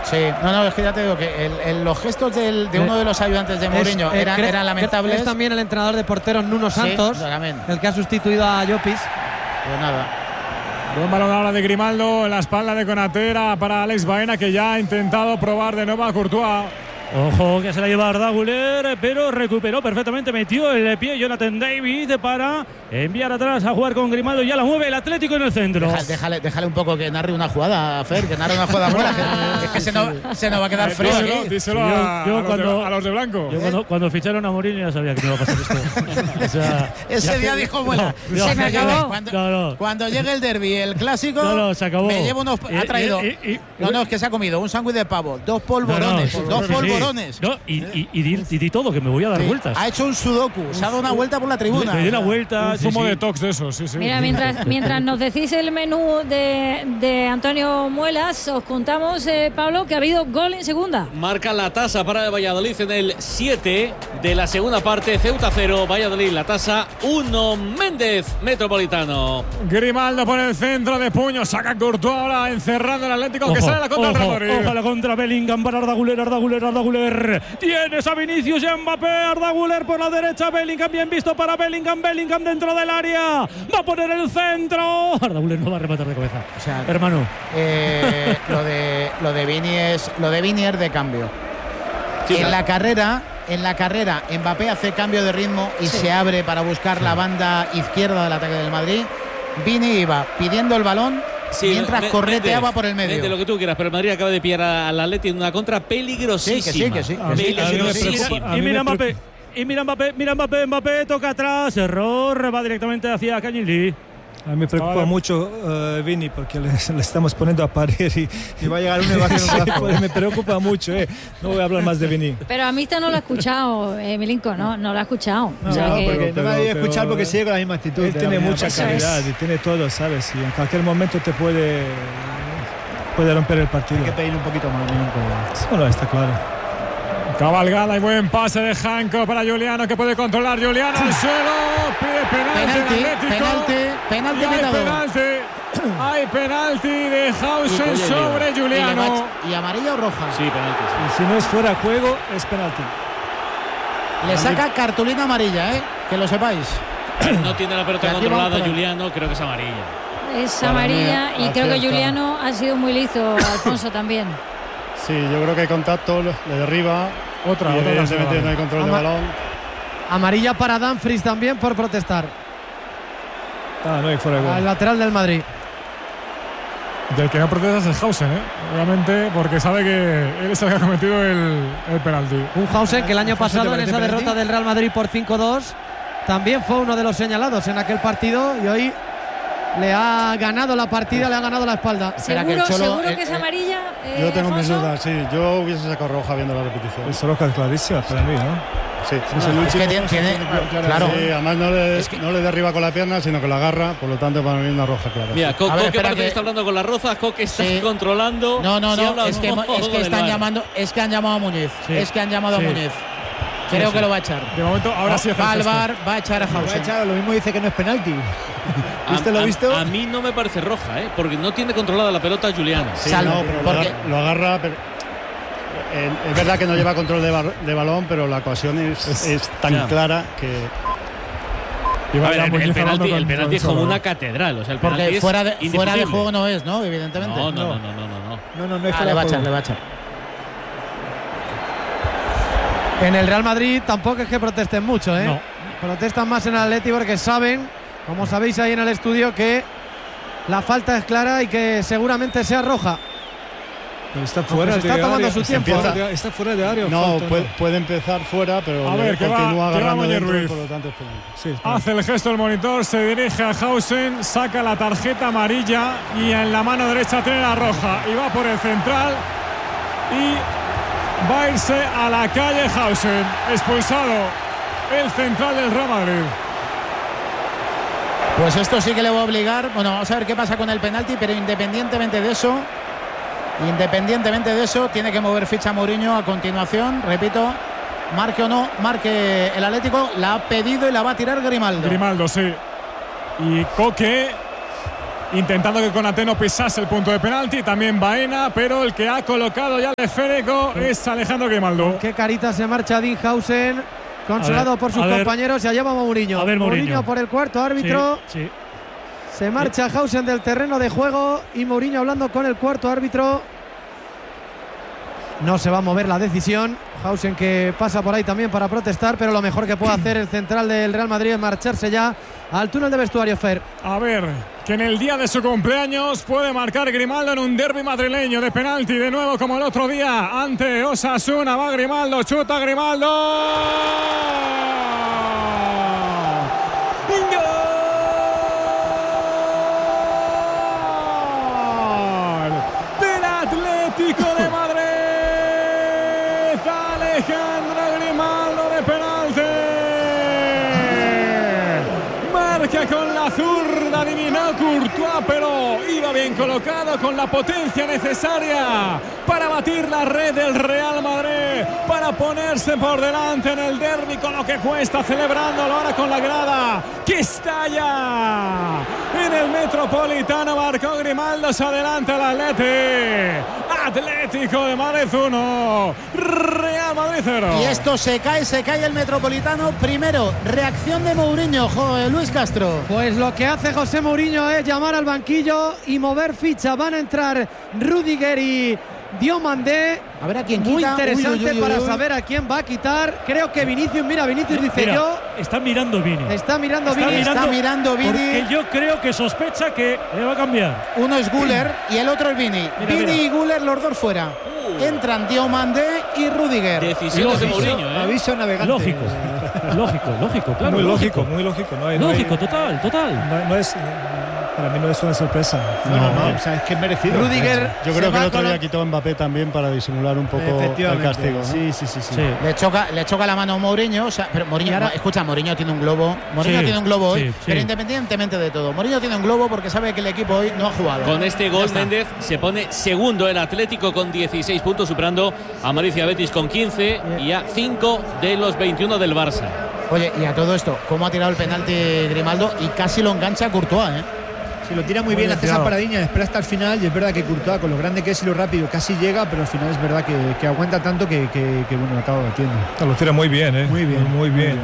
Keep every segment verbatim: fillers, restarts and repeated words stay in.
Sí, no, no, es que ya te digo que el, el, los gestos del, de uno de los ayudantes de Mourinho es, eran, eh, eran lamentables. Es también el entrenador de porteros Nuno Santos, sí, el que ha sustituido a Llopis. Pues nada. Buen balón ahora de Grimaldo en la espalda de Konatera para Alex Baena, que ya ha intentado probar de nuevo a Courtois. Ojo que se la lleva Arda Güler, pero recuperó perfectamente, metió el pie Jonathan David para enviar atrás a jugar con Grimaldo. Ya la mueve el Atlético en el centro. Deja, déjale, déjale un poco que narre una jugada, Fer, que narre una jugada buena. que, es que se nos, se nos va a quedar frío. Díselo, aquí. díselo Sí, yo, a, yo a, los cuando, de, a los de blanco. Yo cuando, cuando ficharon a Mourinho ya sabía que me iba a pasar esto. O sea, ese día dijo, bueno, no, no, se me acabó. Cuando, cuando, no, no. cuando llegue el derbi, el clásico, no, no, se acabó. me llevo unos. Y, ha traído. Y, y, y, no, no, es que se ha comido un sándwich de pavo, dos polvorones, no, no, dos sí, polvorones. Sí. No, y, y, y, di, y di todo, que me voy a dar sí, vueltas. Ha hecho un sudoku, se ha dado una vuelta por la tribuna. Me di una vuelta. Un sí, zumo sí. de tox de eso, sí, sí. Mira, mientras, mientras nos decís el menú de, de Antonio Muelas, os contamos, eh, Pablo, que ha habido gol en segunda. Marca la tasa para el Valladolid en el siete de la segunda parte. Ceuta cero, Valladolid la tasa uno. Méndez, Metropolitano. Grimaldo por el centro de puño, saca Courtois ahora encerrando el Atlético, ojo, que sale la contra ojo, el Real Madrid. Ojo, la contra Bellingham para Arda Güler, Arda Güler, Arda Güler. Tienes a Vinicius y Mbappé, Arda Güler por la derecha, Bellingham bien visto para Bellingham, Bellingham dentro del área. Va a poner el centro. Arda Güler no va a rematar de cabeza. O sea, hermano. Eh, lo de lo de Vini es lo de Vini es de cambio. Sí, en la carrera, en la carrera, Mbappé hace cambio de ritmo y sí. se abre para buscar sí. la banda izquierda del ataque del Madrid. Vini iba pidiendo el balón. Sí, mientras me, correteaba por el medio. De lo que tú quieras, pero el Madrid acaba de pillar al Atleti en una contra peligrosísima. Sí, que sí, que sí. Que sí, que sí. Y mira Mbappé, y mira Mbappé, mira Mbappé, Mbappé toca atrás, error, va directamente hacia Cañilí. A mí me preocupa ah, mucho uh, Vini, porque le, le estamos poniendo a parir y, y va a llegar uno y va a hacer un brazo. Me preocupa mucho, eh. No voy a hablar más de Vini. Pero a mí esta no lo ha escuchado, eh, Milinko, no, no lo ha escuchado. No, o sea no, que... porque no me había escuchado porque sigue con la misma actitud. Él tiene mucha calidad y tiene todo, ¿sabes? Y en cualquier momento te puede, puede romper el partido. Hay que pedir un poquito más, Milinko. Solo está claro. Cabalgada y buen pase de Janko para Juliano, que puede controlar. Juliano al suelo, pide penalti. Penalti, penalti, penalti, hay penalti. Hay penalti de Hausen sobre Juliano. ¿Y amarilla o roja? Sí, penalti. Sí. Y si no es fuera de juego, es penalti. Le saca cartulina amarilla, ¿eh? Que lo sepáis. No tiene la pelota controlada Juliano, creo que es amarilla. Es amarilla y creo que Juliano ha sido muy listo, Alfonso también. Sí, yo creo que hay contacto, le derriba. Otra, y otra evidentemente no hay control Ama de balón. Amarilla para Dumfries también por protestar. Ah, no hay fuera de gol. Al lateral del Madrid. Del que no protesta es Hausen, ¿eh? Obviamente, porque sabe que él es el que ha cometido el, el penalti. Un Hausen que el año pasado en esa derrota del Real Madrid por cinco dos también fue uno de los señalados en aquel partido y hoy le ha ganado la partida, le ha ganado la espalda. ¿Seguro, que, Cholo, seguro eh, que es amarilla? Eh, yo tengo mis Alfonso? dudas, sí. Yo hubiese sacado roja viendo la repetición. Es roja clarísima para mí, ¿no? Sí, no, es el último. Es que tiene, tiene, claro, claro. Sí, además no le, es que, no le derriba con la pierna, sino que la agarra, por lo tanto para mí una roja clara. Mira, sí. Co ver, Coque parece que... que está hablando con la roza, Coque está sí. controlando. No, no, no, si es que, es que están llamando, es que han llamado a Muñiz. Sí. Es que han llamado sí. a Muñiz. Creo sí, que sí. lo va a echar. De momento, ahora no, sí va al bar, va a echar a Hausen. Lo mismo dice que no es penalti. ¿Viste lo visto? A, a mí no me parece roja, ¿eh? Porque no tiene controlada la pelota Juliano. Sí, Salvo, no, pero porque... lo agarra, pero eh, es verdad que no lleva control de, bar, de balón, pero la ocasión es, es, es tan ya. clara que... A ver, el, el penalti, el penalti es como una catedral, o sea, el penalti porque es fuera de, fuera de juego no es, ¿no? Evidentemente. No, no, no, no, no, no. No, no, no es ah, fuera le va a de echar, juego. le va a echar. En el Real Madrid tampoco es que protesten mucho, ¿eh? No. Protestan más en el Atlético porque saben, como sabéis ahí en el estudio, que la falta es clara y que seguramente sea roja. Pero está fuera de está tomando área. su tiempo. Empieza, está fuera de área. No, falta, puede, no, puede empezar fuera, pero a ver, que continúa va, agarrando que va dentro, Ruiz. por lo tanto es penalti. Sí, es Hace el gesto el monitor, se dirige a Hausen, saca la tarjeta amarilla y en la mano derecha tiene la roja y va por el central y va a irse a la calle Hausen. Expulsado el central del Real Madrid. Pues esto sí que le va a obligar. Bueno, vamos a ver qué pasa con el penalti, pero independientemente de eso, independientemente de eso, tiene que mover ficha Mourinho a continuación. Repito, marque o no, marque el Atlético, la ha pedido y la va a tirar Grimaldo. Grimaldo, sí. Y Coque intentando que Konaté no pisase el punto de penalti, también Baena, pero el que ha colocado ya el esférico es Alejandro Grimaldo. Qué carita se marcha Dinhausen, consolado ver, por sus compañeros, y allá va Mourinho. A ver, Mourinho. Mourinho por el cuarto árbitro. Sí, sí. Se marcha Hausen del terreno de juego y Mourinho hablando con el cuarto árbitro. No se va a mover la decisión. Hausen que pasa por ahí también para protestar, pero lo mejor que puede hacer el central del Real Madrid es marcharse ya al túnel de vestuario, Fer. A ver, que en el día de su cumpleaños puede marcar Grimaldo en un derbi madrileño de penalti, de nuevo como el otro día ante Osasuna. Va Grimaldo, chuta Grimaldo. Atlético de Madrid, Alejandro Grimaldo de penalti, marca con la zurda, adivinó Courtois, pero iba bien colocado con la potencia necesaria para batir la red del Real Madrid, para ponerse por delante en el derbi, con lo que cuesta, celebrándolo ahora con la grada que estalla en el Metropolitano. Marcó Grimaldo, se adelanta el Atleti. Atlético de Madrid uno, Real Madrid cero. Y esto se cae, se cae el Metropolitano. Primero, reacción de Mourinho, Joder, Luis Castro. Pues lo que hace José Mourinho es llamar al banquillo y mover ficha. Van a entrar Rudiger y Diomandé. A ver a quién quita. Muy interesante uy, uy, uy, para uy. saber a quién va a quitar. Creo que Vinicius, mira, Vinicius dice Mira, yo. Está mirando Vini. Está mirando Está Vini. mirando, Está mirando Vini. Porque yo creo que sospecha que le va a cambiar. Uno es Güler y el otro es Vini. Mira, Vini mira. y Güler, los dos fuera. Uh. Entran Diomandé y Rudiger. Decisiones de Lógico. Mourinho, ¿eh? Aviso navegante. Lógico, lógico, lógico, claro. muy lógico, muy lógico. No hay, no hay- Lógico, total, total. no- no es, para mí no es una sorpresa. No, no, no, o sea, es que es merecido. Rudiger Yo se creo que va el otro con día la- quitó a Mbappé también para disimular un poco el castigo, ¿no? Sí, sí, sí, sí. Sí. Le choca, le choca la mano a Mourinho, o sea, pero Mourinho, ahora- no, escucha, Mourinho tiene un globo. Mourinho Sí, tiene un globo hoy, sí, sí. pero independientemente de todo, Mourinho tiene un globo porque sabe que el equipo hoy no ha jugado. Con este Ya gol, está. Méndez se pone segundo el Atlético con dieciséis puntos, superando a Maricia Betis con quince y a cinco de los veintiuno del Barça. Oye, y a todo esto, ¿cómo ha tirado el penalti Grimaldo? Y casi lo engancha Courtois, ¿eh? Si lo tira muy, Muy bien, bien hace esa tirado. paradilla, espera hasta el final y es verdad que Courtois, con lo grande que es y lo rápido, casi llega, pero al final es verdad que, que aguanta tanto que, que, que bueno, lo acaba batiendo. Lo tira muy bien, ¿eh? Muy bien, Muy bien.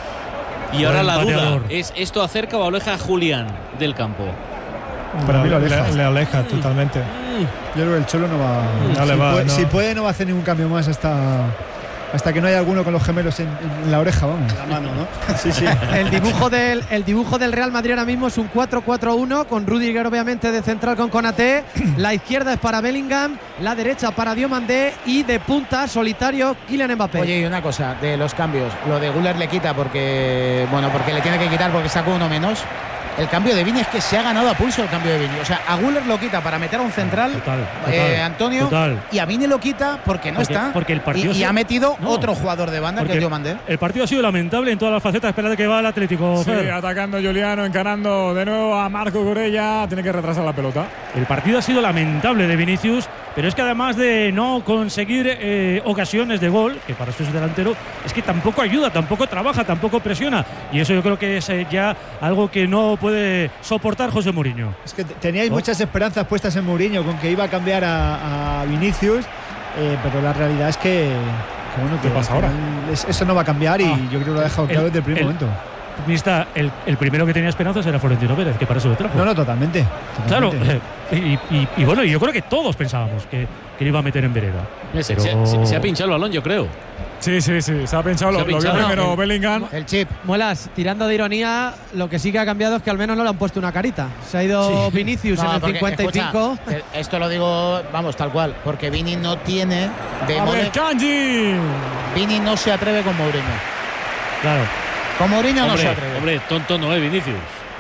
Y ahora Buen la duda, pateador. ¿es esto acerca o aleja a Julián del campo? Para mí mí lo le, aleja. le aleja totalmente. Yo creo que el Cholo no va. No si, le va, puede, no. si puede, no va a hacer ningún cambio más hasta, hasta que no haya alguno con los gemelos en, en la oreja, vamos. La mano, ¿no? Sí, sí. El dibujo del, el dibujo del Real Madrid ahora mismo es un cuatro cuatro uno con Rudiger obviamente de central con Konaté. La izquierda es para Bellingham, la derecha para Diomandé y de punta solitario Kylian Mbappé. Oye, y una cosa, de los cambios, lo de Güler le quita porque, bueno, porque le tiene que quitar porque sacó uno menos. El cambio de Vini es que se ha ganado a pulso el cambio de Vini. O sea, a Güler lo quita para meter a un central, Total, total, eh, Antonio, total. y a Vini lo quita porque no Porque- está. porque el partido y, y se- ha metido No. otro jugador de banda que Porque es Diomandé. el partido ha sido lamentable en todas las facetas. Espérate que va el Atlético. Sí, Fer. atacando Juliano, encarando de nuevo a Marco Curella. Tiene que retrasar la pelota. El partido ha sido lamentable de Vinicius, pero es que además de no conseguir eh, ocasiones de gol, que para eso es delantero, es que tampoco ayuda, tampoco trabaja, tampoco presiona. Y eso yo creo que es eh, ya algo que no puede soportar José Mourinho. Es que t- teníais ¿No? muchas esperanzas puestas en Mourinho con que iba a cambiar a, a Vinicius, eh, pero la realidad es que, que bueno, que ¿Qué pasa al ahora? final es- eso no va a cambiar y Ah. yo creo que lo ha dejado claro El- desde el primer el- momento. Mista, el, el primero que tenía esperanzas era Florentino Pérez, que para eso lo trajo. No, no, totalmente. Claro, totalmente. eh, y, y- y bueno, yo creo que todos pensábamos que, que lo iba a meter en vereda. Se, Pero- se- se ha pinchado el balón, yo creo. Sí, sí, sí. Se ha pinchado. Se Lo, ha lo vio pinchado. primero El- Bellingham. El chip. Muelas, tirando de ironía, lo que sí que ha cambiado es que al menos no le han puesto una carita. Se ha ido Vinicius No, en el porque, cincuenta y cinco. escucha, eh, esto lo digo, vamos, tal cual, porque Vini no tiene de A ver, mode- Kanji. Vini no se atreve con Mourinho. Claro. Con Mourinho no se Hombre, atreve. hombre, tonto no es Vinicius.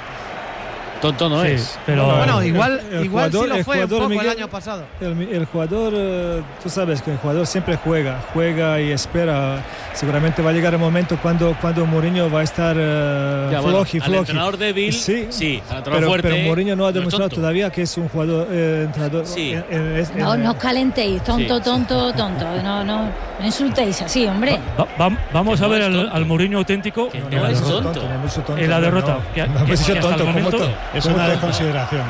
Tonto no Sí, es. pero Bueno, el- igual, el igual sí jugador- lo el fue un jugador, poco el Miguel, año pasado. El, el jugador, eh, tú sabes que el jugador siempre juega, juega y espera. Seguramente va a llegar el momento cuando, cuando Mourinho va a estar uh, Ya, bueno, floji, al floji. entrenador débil, sí, sí, al entrenador pero, fuerte, pero Mourinho no ha no es demostrado tonto. todavía que es un jugador, eh, entrenador. Sí. en- en- es- No, en- no os calentéis, tonto, Sí. tonto, tonto. No, no. No insultéis así, hombre. Va, va, vamos a ver al, al Mourinho auténtico que en, no la es derrota, tonto. en la derrota. No, que, no, que, no, que es hasta tonto, el momento, ¿cómo Es una desconsideración.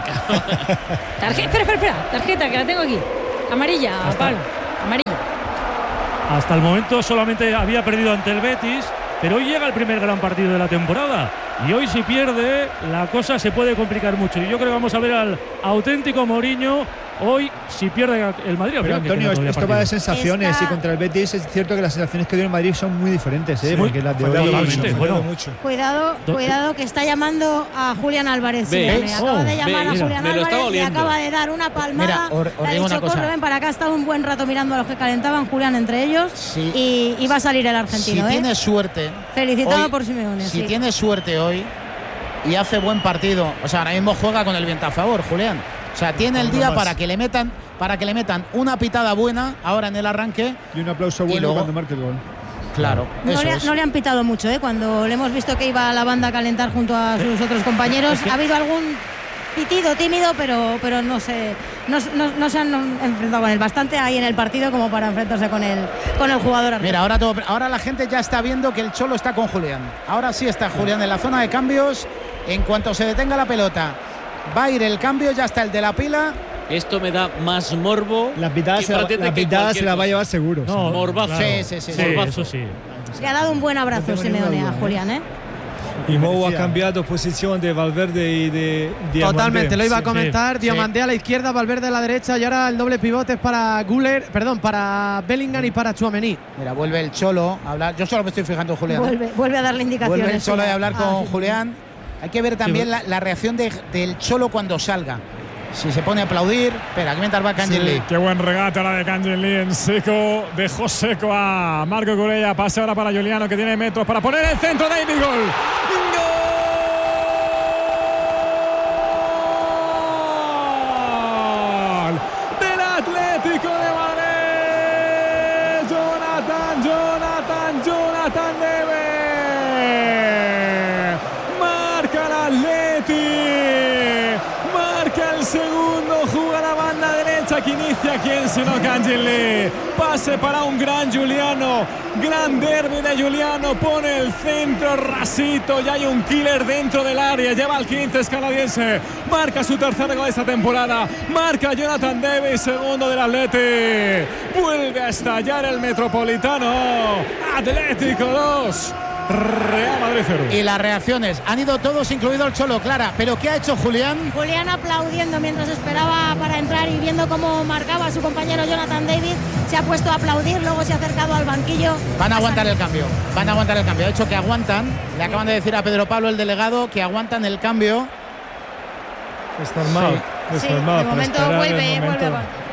Tarjeta, espera, espera, espera. Tarjeta, que la tengo aquí. Amarilla, Pablo. Amarilla. hasta el momento solamente había perdido ante el Betis, pero hoy llega el primer gran partido de la temporada. Y hoy si pierde, la cosa se puede complicar mucho. Y yo creo que vamos a ver al auténtico Mourinho hoy si pierde el Madrid. Pero Antonio, esto partido. va de sensaciones. Está... Y contra el Betis es cierto que las sensaciones que dio el Madrid son muy diferentes, ¿eh? Sí, porque las de hoy mucho, bueno, mucho. Cuidado, cuidado que está llamando a Julián Álvarez. Sí, me acaba oh, de llamar ve, a Julián mira, Álvarez y acaba de dar una palmada. Mira, or, or le ha dicho, corre, ven para acá, ha estado un buen rato mirando a los que calentaban, Julián entre ellos. Sí. Y, y va a salir el argentino. Si ¿eh? tiene suerte. Felicitado hoy, por Simeone. Si sí. tiene suerte hoy y hace buen partido, o sea, ahora mismo juega con el viento a favor, Julián. O sea, tiene el día para que le metan para que le metan una pitada buena ahora en el arranque. Y un aplauso bueno luego, cuando marque el gol. Claro, no, eso le, es. no le han pitado mucho, ¿eh? Cuando le hemos visto que iba a la banda a calentar junto a sus otros compañeros. Ha habido algún pitido tímido, pero, pero no, se, no, no, no se han enfrentado con él. Bastante ahí en el partido como para enfrentarse con el, con el jugador argentino. Mira, ahora, todo, ahora la gente ya está viendo que el Cholo está con Julián. Ahora sí está Julián en la zona de cambios. En cuanto se detenga la pelota, va a ir el cambio, ya está el de la pila. Esto me da más morbo. La pitada se la, la, pitada se la va a llevar seguro. No, morbazo. Claro. Sí, sí, sí. sí morbazo. Eso sí. Le ha dado un buen abrazo no Simeone a Julián, ¿eh? Y Mou ha cambiado posición de Valverde y de Diomandé. Totalmente, lo iba a comentar. Sí. Diomandé a la izquierda, Valverde a la derecha y ahora el doble pivote es para Güler, perdón, para Bellingham y para Tchouaméni. Mira, vuelve el Cholo a hablar. Yo solo me estoy fijando en Julián. Vuelve, ¿eh? vuelve a darle indicaciones. Vuelve el Cholo sí, a hablar ah, con sí, Julián. Hay que ver también sí, la, la reacción de, del Cholo cuando salga. Si se pone a aplaudir. Espera, que mientras va Kangin Lee. Sí, qué buen regate ahora de Kangin Lee en seco. Dejó seco a Marco Cucurella. Pase ahora para Juliano, que tiene metros para poner el centro. David, gol. ¡Gol! Del Atlético de Madrid. Jonathan, Jonathan, Jonathan Debe. Marca el Atleti. El segundo, juega la banda derecha que inicia quien sino Kangin Lee. Pase para un gran Juliano, gran derbi de Juliano, pone el centro rasito y hay un killer dentro del área, lleva al quince, es canadiense, marca su tercer gol de esta temporada, marca Jonathan Davis, segundo del Atleti, vuelve a estallar el Metropolitano. Atlético dos, Real Madrid cero. Y las reacciones han ido todos, incluido el Cholo, Clara. ¿Pero qué ha hecho Julián? Julián aplaudiendo mientras esperaba para entrar y viendo cómo marcaba a su compañero Jonathan David. Se ha puesto a aplaudir, luego se ha acercado al banquillo. Van a aguantar el cambio. Van a aguantar el cambio. De hecho, que aguantan. Le acaban de decir a Pedro Pablo, el delegado, que aguantan el cambio. Es normal. Sí. Es sí, normal. De momento vuelve, vuelve.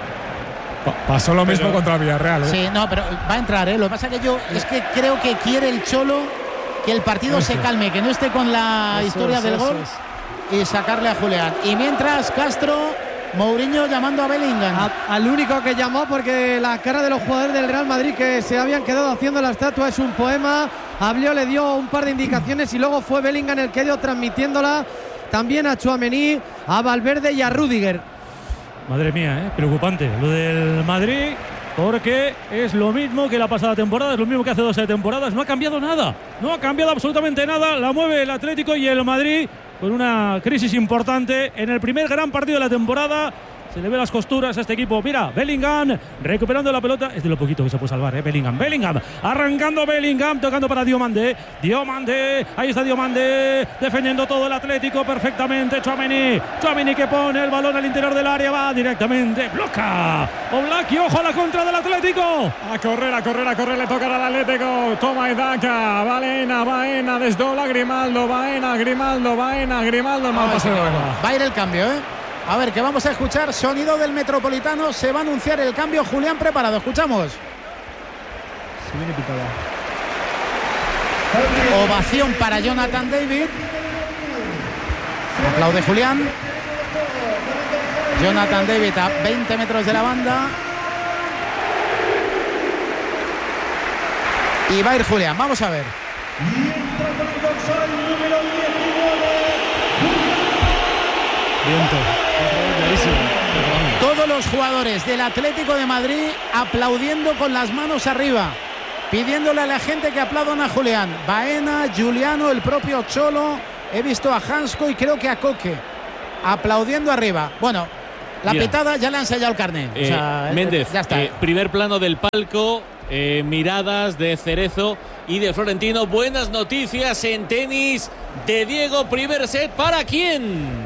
Pasó lo mismo pero, contra Villarreal, ¿eh? Sí, no, pero va a entrar, ¿eh? Lo que pasa que yo es que creo que quiere el Cholo que el partido eso. se calme, que no esté con la eso, historia eso, del gol y sacarle a Julián. Y mientras Castro, Mourinho llamando a Bellingham. A, al único que llamó, porque la cara de los jugadores del Real Madrid que se habían quedado haciendo la estatua es un poema. Habló, le dio un par de indicaciones y luego fue Bellingham el que dio transmitiéndola también a Tchouaméni, a Valverde y a Rüdiger. Madre mía, ¿eh? Preocupante lo del Madrid, porque es lo mismo que la pasada temporada, es lo mismo que hace dos temporadas, no ha cambiado nada, no ha cambiado absolutamente nada, la mueve el Atlético y el Madrid con una crisis importante en el primer gran partido de la temporada. Se le ve las costuras a este equipo. Mira, Bellingham recuperando la pelota. Es de lo poquito que se puede salvar, ¿eh? Bellingham, Bellingham, arrancando Bellingham, tocando para Diomandé. Diomandé, ahí está Diomandé, defendiendo todo el Atlético perfectamente. Tchouaméni, Tchouaméni que pone el balón al interior del área, va directamente, bloca. Oblak y ojo a la contra del Atlético. A correr, a correr, a correr, le tocará al Atlético. Toma Edaka, Baena, Baena, desdobla Grimaldo, Baena, Grimaldo, Baena, Grimaldo, el mal pase de Baena. Va a ir el cambio, ¿eh? A ver, que vamos a escuchar sonido del Metropolitano. Se va a anunciar el cambio. Julián, preparado. Escuchamos. Se viene pitada. Ovación para Jonathan David. Aplaude Julián. Jonathan David a veinte metros de la banda. Y va a ir Julián. Vamos a ver. Viento. Todo los jugadores del Atlético de Madrid aplaudiendo con las manos arriba, pidiéndole a la gente que aplaudan a Julián. Baena, Giuliano, el propio Cholo, he visto a Hansko y creo que a Coque aplaudiendo arriba. Bueno, la Mira, pitada ya le han sellado el carnet. Eh, o sea, Méndez, ya está. Eh, primer plano del palco, eh, miradas de Cerezo y de Florentino. Buenas noticias en tenis de Diego. Primer set, ¿para quién?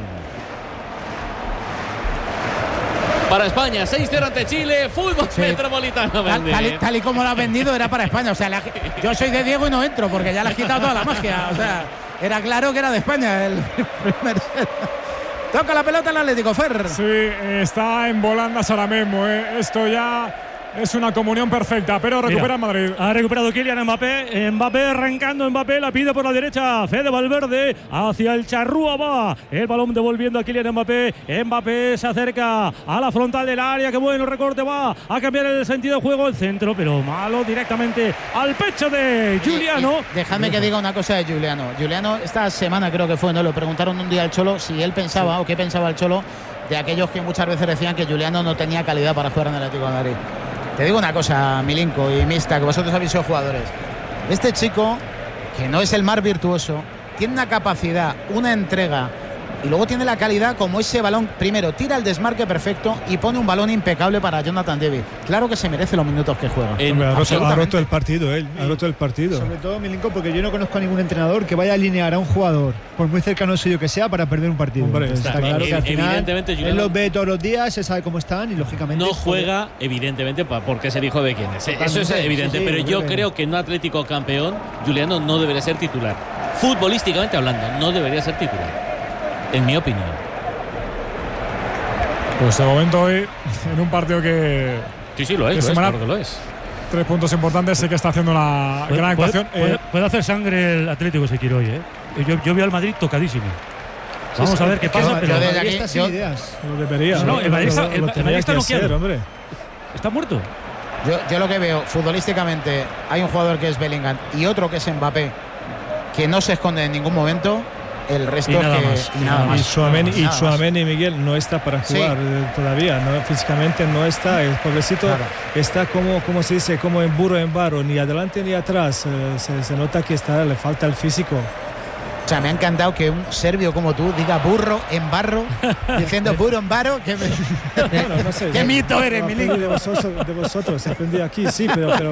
Para España, seis cero ante Chile, fútbol sí. metropolitano. Tal, tal, y, tal y como lo has vendido era para España. O sea, la, yo soy de Diego y no entro porque ya le has quitado toda la magia. O sea, era claro que era de España el primer set. Toca la pelota el Atlético, Fer. Sí, está en volandas ahora mismo. ¿eh? Esto ya es una comunión perfecta, pero recupera Mira, Madrid. Ha recuperado Kylian Mbappé. Mbappé arrancando, Mbappé la pide por la derecha. Fede Valverde hacia el charrúa va. El balón devolviendo a Kylian Mbappé. Mbappé se acerca a la frontal del área. Qué bueno recorte, va a cambiar el sentido de juego. El centro, pero malo directamente al pecho de Giuliano. Y, y dejadme que diga una cosa de Giuliano. Giuliano esta semana creo que fue, ¿no? Le preguntaron un día al Cholo si él pensaba sí. o qué pensaba el Cholo de aquellos que muchas veces decían que Giuliano no tenía calidad para jugar en el Atlético de Madrid. Te digo una cosa, Milinko y Mista, que vosotros habéis sido jugadores. Este chico, que no es el más virtuoso, tiene una capacidad, una entrega y luego tiene la calidad como ese balón. Primero, tira el desmarque perfecto y pone un balón impecable para Jonathan David. Claro que se merece los minutos que juega. Eh, ha, roto, ha roto el partido, él. Ha roto el partido. Sobre todo, Milinko, porque yo no conozco a ningún entrenador que vaya a alinear a un jugador, por muy cercano suyo que sea, para perder un partido. Hombre, Entonces, está, está claro que al final evidentemente, él los ve todos los días, se sabe cómo están y lógicamente no juega, evidentemente, porque es el hijo de quién es. Eso es evidente, sí, sí, pero yo creo, creo que en un Atlético campeón, Giuliano no debería ser titular. Futbolísticamente hablando, no debería ser titular, en mi opinión. Pues de momento hoy, en un partido que... Sí, sí, lo es, lo es, claro que lo es. Tres puntos importantes, sí que está haciendo una puede, gran actuación. Puede, puede, eh, puede hacer sangre el Atlético si quiere hoy, ¿eh? Yo, yo veo al Madrid tocadísimo. Sí, Vamos sí, a ver qué pasa. Yo, pero yo desde aquí, estas yo, ideas. Lo debería. No, no, el Madrid está, lo, el, lo el Madrid está hacer, hombre. Está muerto. yo, yo lo que veo futbolísticamente, hay un jugador que es Bellingham y otro que es Mbappé, que no se esconde en ningún momento. El resto y nada que más. y nada más. Y Tchouaméni y, nada Tchouaméni y Miguel no está para jugar sí. eh, todavía, no, físicamente no está, el pobrecito claro. está como, como se dice, como en burro en barro, ni adelante ni atrás, eh, se, se nota que está, le falta el físico. O sea, me ha encantado que un serbio como tú diga burro en barro, diciendo burro en barro. Que me... bueno, no sé, ¿Qué ya, mito eres, no, Milinko? De vosotros, de vosotros, aprendí aquí, sí, pero... pero...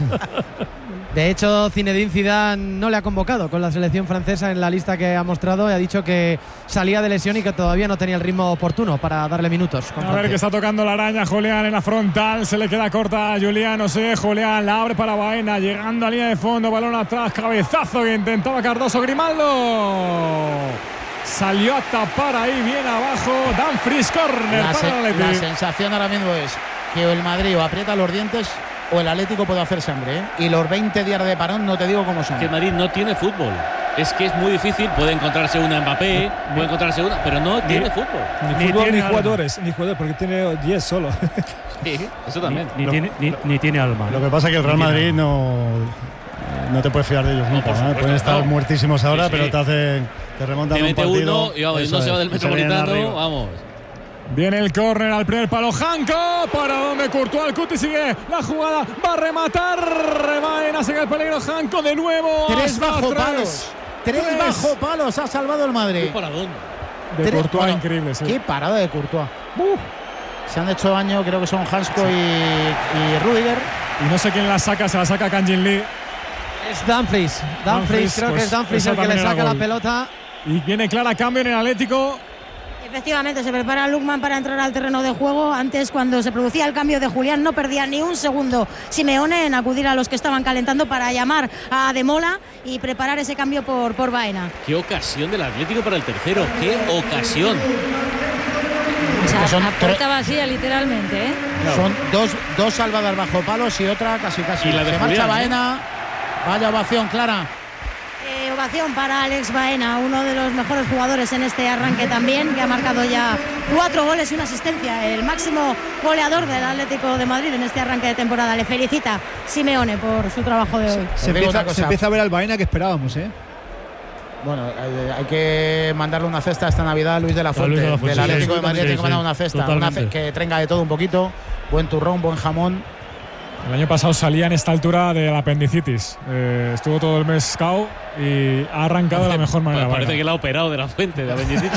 De hecho, Zinedine Zidane no le ha convocado con la selección francesa en la lista que ha mostrado y ha dicho que salía de lesión y que todavía no tenía el ritmo oportuno para darle minutos. A ver que está tocando la araña Julián en la frontal, se le queda corta a Giuliano, sí, Julián la abre para Baena, llegando a línea de fondo, balón atrás, cabezazo que intentaba Cardoso, Grimaldo. Salió a tapar ahí bien abajo, Dumfries, corner la, para se, el Atlético. La sensación ahora mismo es que el Madrid o aprieta los dientes o el Atlético puede hacer sangre, ¿eh? Y los veinte días de parón no te digo cómo son. Que Madrid no tiene fútbol. Es que es muy difícil. Puede encontrarse una Mbappé, puede encontrarse una, pero no tiene fútbol. Ni, ni fútbol ni jugadores, ni jugadores, porque tiene diez solo. Sí, eso también. Ni, ni, lo, tiene, ni, ni tiene alma. Lo que pasa es que el Real Madrid no, no te puedes fiar de ellos nunca. No, ¿eh? Pueden estar no. muertísimos ahora, sí, sí. pero te hacen, te remontan te un mete partido. Uno y vamos, no se va del Metropolitano, vamos. Viene el córner al primer palo, Janko, para donde Courtois, el Cuti sigue la jugada, va a rematar, Baena, sigue el peligro, Janko de nuevo. Tres bajo tres. palos, tres, tres bajo palos ha salvado el Madrid. ¿Qué paradón? De tres, Courtois, bueno, increíble, sí. Qué parada de Courtois. Uh, se han hecho daño, creo que son Hansko sí. y, y Rüdiger. Y no sé quién la saca, se la saca Kang-Jin Lee. Es Dumfries, Dumfries, Dumfries creo pues, que es Dumfries el que le saca la pelota. Y viene clara cambio en el Atlético. Efectivamente, se prepara Lukman para entrar al terreno de juego. Antes, cuando se producía el cambio de Julián, no perdía ni un segundo Simeone en acudir a los que estaban calentando para llamar a Ademola y preparar ese cambio por, por Baena. Qué ocasión del Atlético para el tercero, qué ocasión. O sea, son la puerta vacía, literalmente, ¿eh? No. Son dos, dos salvadas bajo palos y otra casi casi. Y la de se Julián, marcha Baena. ¿eh? Vaya ovación, Clara. Eh, ovación para Alex Baena, uno de los mejores jugadores en este arranque también, que ha marcado ya cuatro goles y una asistencia, el máximo goleador del Atlético de Madrid en este arranque de temporada. Le felicita Simeone por su trabajo de hoy. Se, se, empieza, se empieza a ver al Baena que esperábamos, ¿eh? Bueno, hay, hay que mandarle una cesta esta Navidad a Luis de la Fuente, de la Fuente. del Atlético Sí, de Madrid. sí, Tiene que mandar sí, una cesta, totalmente. una ce que tenga de todo un poquito, buen turrón, buen jamón. El año pasado salía en esta altura de la apendicitis. Eh, estuvo todo el mes cao y ha arrancado de la mejor manera. Parece bueno. que la ha operado de la Fuente, de apendicitis.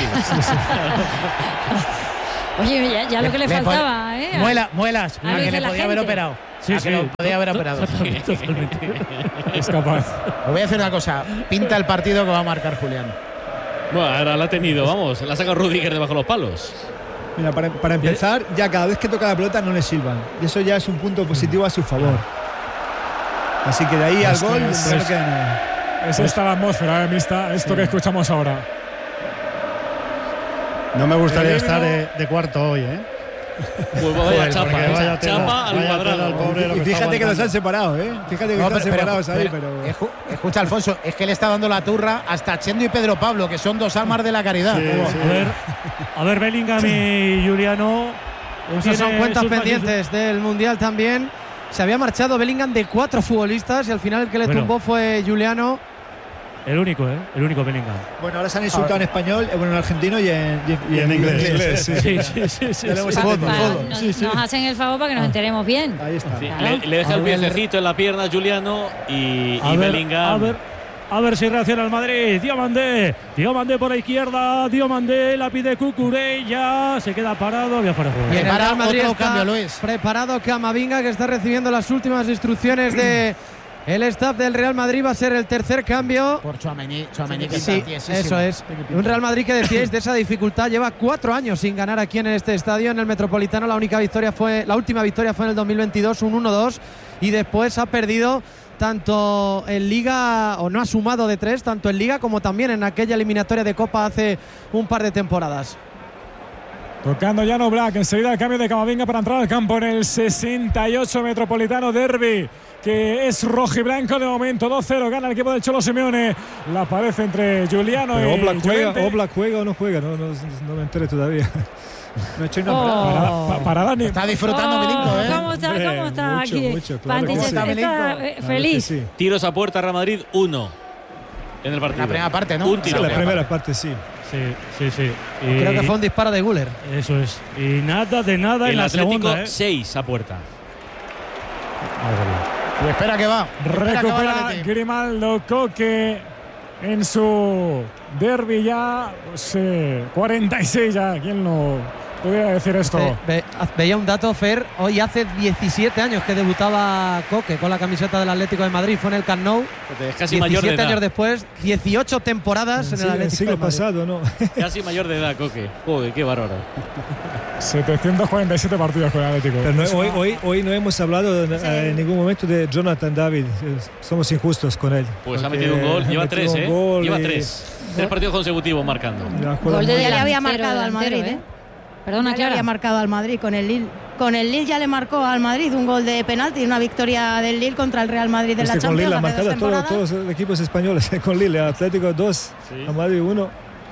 Oye, ya, ya lo que le, Le faltaba, pone- ¿eh? Muela, muelas, a a Luis que de le la podía haber gente. operado. Sí, a sí. que lo podía haber operado. Es capaz. Os voy a decir una cosa, pinta el partido que va a marcar Julián. Bueno, ahora la ha tenido, vamos, la ha sacado Rudiger debajo de los palos. Mira, para, para empezar, ya cada vez que toca la pelota no le silban. Y eso ya es un punto positivo a su favor. Así que de ahí al Es que gol es- no queda nada. Es esta la atmósfera eh, mixta, esto que escuchamos ahora. No me gustaría El estar himno- de, de cuarto hoy, ¿eh? Pues vaya Joder, chapa, porque esa vaya tela, chapa al vaya tela cuadrado. al pobre, lo Y que fíjate está que los aguantando. han separado, ¿eh? Fíjate que No, están pero- pero- separados ahí, pero- pero. escu- Escucha, Alfonso, es que le está dando la turra hasta Chendo y Pedro Pablo, que son dos almas de la caridad. Sí, sí. A ver, a ver, Bellingham y Juliano. Esas son tiene cuentas sus pendientes del Mundial también. Se había marchado Bellingham de cuatro futbolistas y al final el que le Bueno. tumbó fue Juliano. El único, ¿eh? El único Bellingham. Bueno, ahora se han insultado en español, eh, bueno, en argentino y en, y, Y en inglés. inglés. Sí, Sí, sí, sí. sí, Ya le sí. hemos Pa- entendido. pa- Fútbol. nos, Sí, sí. nos hacen el favor para que nos enteremos bien. Ahí está. Sí, Claro. le, le deja el A ver, piececito en la pierna a Juliano y, A y ver, Bellingham. a ver, a ver si reacciona el Madrid. Diomandé, Diomandé por la izquierda, Diomandé la pide Cucurella, se queda parado, voy a fuera de juego. Y en el Prepara Real Madrid otro está cambio, Luis. preparado Camavinga, que está recibiendo las últimas instrucciones de el staff del Real Madrid. Va a ser el tercer cambio. Por Tchouaméni, Tchouaméni que Sí, está tiesísimo. eso es. Un Real Madrid que decíais de esa dificultad. Lleva cuatro años sin ganar aquí en este estadio, en el Metropolitano. La única victoria fue, la última victoria fue en el dos mil veintidós, un uno dos. Y después ha perdido tanto en Liga, o no ha sumado de tres, tanto en Liga como también en aquella eliminatoria de Copa hace un par de temporadas. Tocando Llano Black, enseguida el cambio de Camavinga para entrar al campo en el sesenta y ocho Metropolitano Derby, que es rojiblanco de momento. dos cero, gana el equipo del Cholo Simeone. La pared entre Juliano Pero y Oblak juega, Llorente. Oblak juega o no juega, no, no, no me enteré todavía. No he hecho ni Oh. nombrado. Para, pa- para Dani. Está disfrutando Milinko, ¿eh? ¿Cómo está, Hombre, cómo está mucho, aquí? mucho, claro Pantich que sí. está, ¿Cómo está eh, Claro que feliz. sí. Tiros a puerta, Real Madrid, uno en el partido. La primera parte, ¿no? Un Sí, tiro. la primera parte sí. Sí, sí, sí. Y Creo que fue un disparo de Güler. Eso es. Y nada de nada en El la Atlético, segunda, ¿eh? seis a puerta. Y espera que va. Espera que va el Recupera Atleti. Grimaldo Coque en su derby ya. Pues, eh, cuarenta y seis ya. ¿Quién lo pudiera decir esto? Ve- ve- veía un dato, Fer. Hoy hace diecisiete años que debutaba Coque con la camiseta del Atlético de Madrid. Fue en el Camp Nou. Es casi mayor de diecisiete edad. años después, dieciocho temporadas en Sí, el el Atlético siglo de Madrid. pasado, ¿no? Casi mayor de edad, Coque. Joder, qué bárbaro. setecientos cuarenta y siete partidos con el Atlético. Pero no- Es hoy, una- hoy, hoy no hemos hablado en, Sí. en ningún momento de Jonathan David. Eh, Somos injustos con él. Pues ha Porque metido un gol. ha Lleva metido tres, un ¿eh? gol Lleva y tres. Tres partidos consecutivos marcando. ya juega Gol muy de Ya bien. le había delantero, marcado al delantero, Madrid, ¿eh? Perdona, Ya le había Clara. marcado al Madrid con el Lille. Con el Lille ya le marcó al Madrid un gol de penalti, una victoria del Lille contra el Real Madrid de Este la con Champions Lille ha hace dos marcado todo- temporadas. todos los equipos españoles. Con Lille, Atlético dos, Sí. a Madrid uno.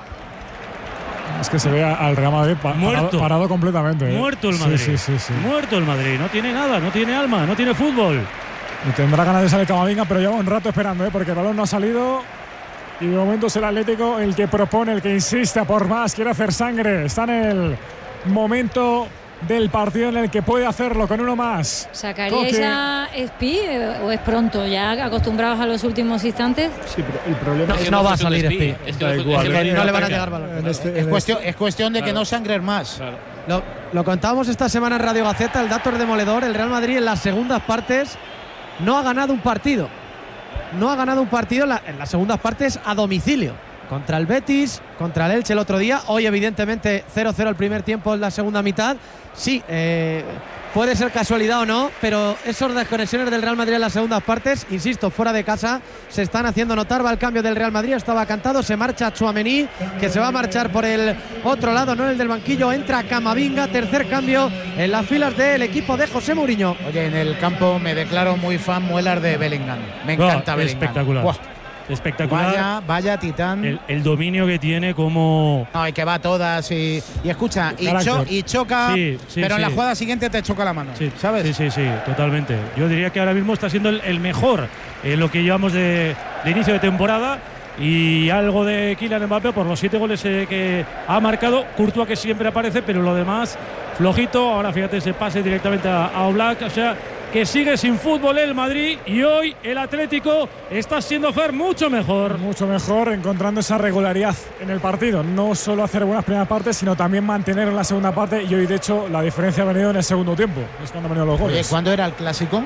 Es que se ve al Real Madrid pa- Muerto. parado, parado completamente. ¿eh? Muerto el Sí, Madrid. Sí, sí, sí. Muerto el Madrid. No tiene nada, no tiene alma, no tiene fútbol. Y tendrá ganas de salir Camavinga, pero lleva un rato esperando, ¿eh? Porque el balón no ha salido. Y de momento es el Atlético el que propone, el que insiste a por más, quiere hacer sangre. Está en el momento del partido en el que puede hacerlo con uno más. ¿Sacaríais Coque. a Espi eh, o es pronto, ya acostumbrados a los últimos instantes? Sí, pero el problema Es es que no es va a cuestión de salir Espi, Espi. es que Da no- igual, es que Que no le van a ataca. llegar balones. En este- Es en cuestión, es cuestión de que no sangres más. Claro. Lo, lo contábamos esta semana en Radio Gaceta, el dato es demoledor. El Real Madrid en las segundas partes no ha ganado un partido. No ha ganado un partido en, la- en las segundas partes a domicilio. Contra el Betis, contra el Elche el otro día. Hoy, evidentemente, cero cero el primer tiempo en la segunda mitad. Sí, eh, puede ser casualidad o no, pero esas desconexiones del Real Madrid en las segundas partes, insisto, fuera de casa, se están haciendo notar. Va el cambio del Real Madrid, estaba cantado, se marcha Tchouaméni, que se va a marchar por el otro lado, no el del banquillo. Entra Camavinga, tercer cambio en las filas del equipo de José Mourinho. Oye, en el campo me declaro muy fan muelas de Bellingham. Me encanta No, Bellingham. espectacular. Buah, Espectacular. Vaya, vaya titán. El, el dominio que tiene como. No, y que va a todas y, y escucha, y, Carácter. cho- y choca, Sí, sí, pero en la sí. jugada siguiente te choca la mano, Sí, ¿sabes? Sí, sí, sí, totalmente. Yo diría que ahora mismo está siendo el, el mejor en lo que llevamos de, de inicio de temporada. y algo de Kylian Mbappé por los siete goles eh, que ha marcado. Courtois, que siempre aparece, pero lo demás flojito. Ahora fíjate, se pase directamente a, a Oblak. O sea, que sigue sin fútbol el Madrid, y hoy el Atlético está siendo, Fer, mucho mejor. Mucho mejor, encontrando esa regularidad en el partido. No solo hacer buenas primeras partes, sino también mantener en la segunda parte. Y hoy, de hecho, la diferencia ha venido en el segundo tiempo. Es cuando han venido los goles. Oye, ¿cuándo era el clásico?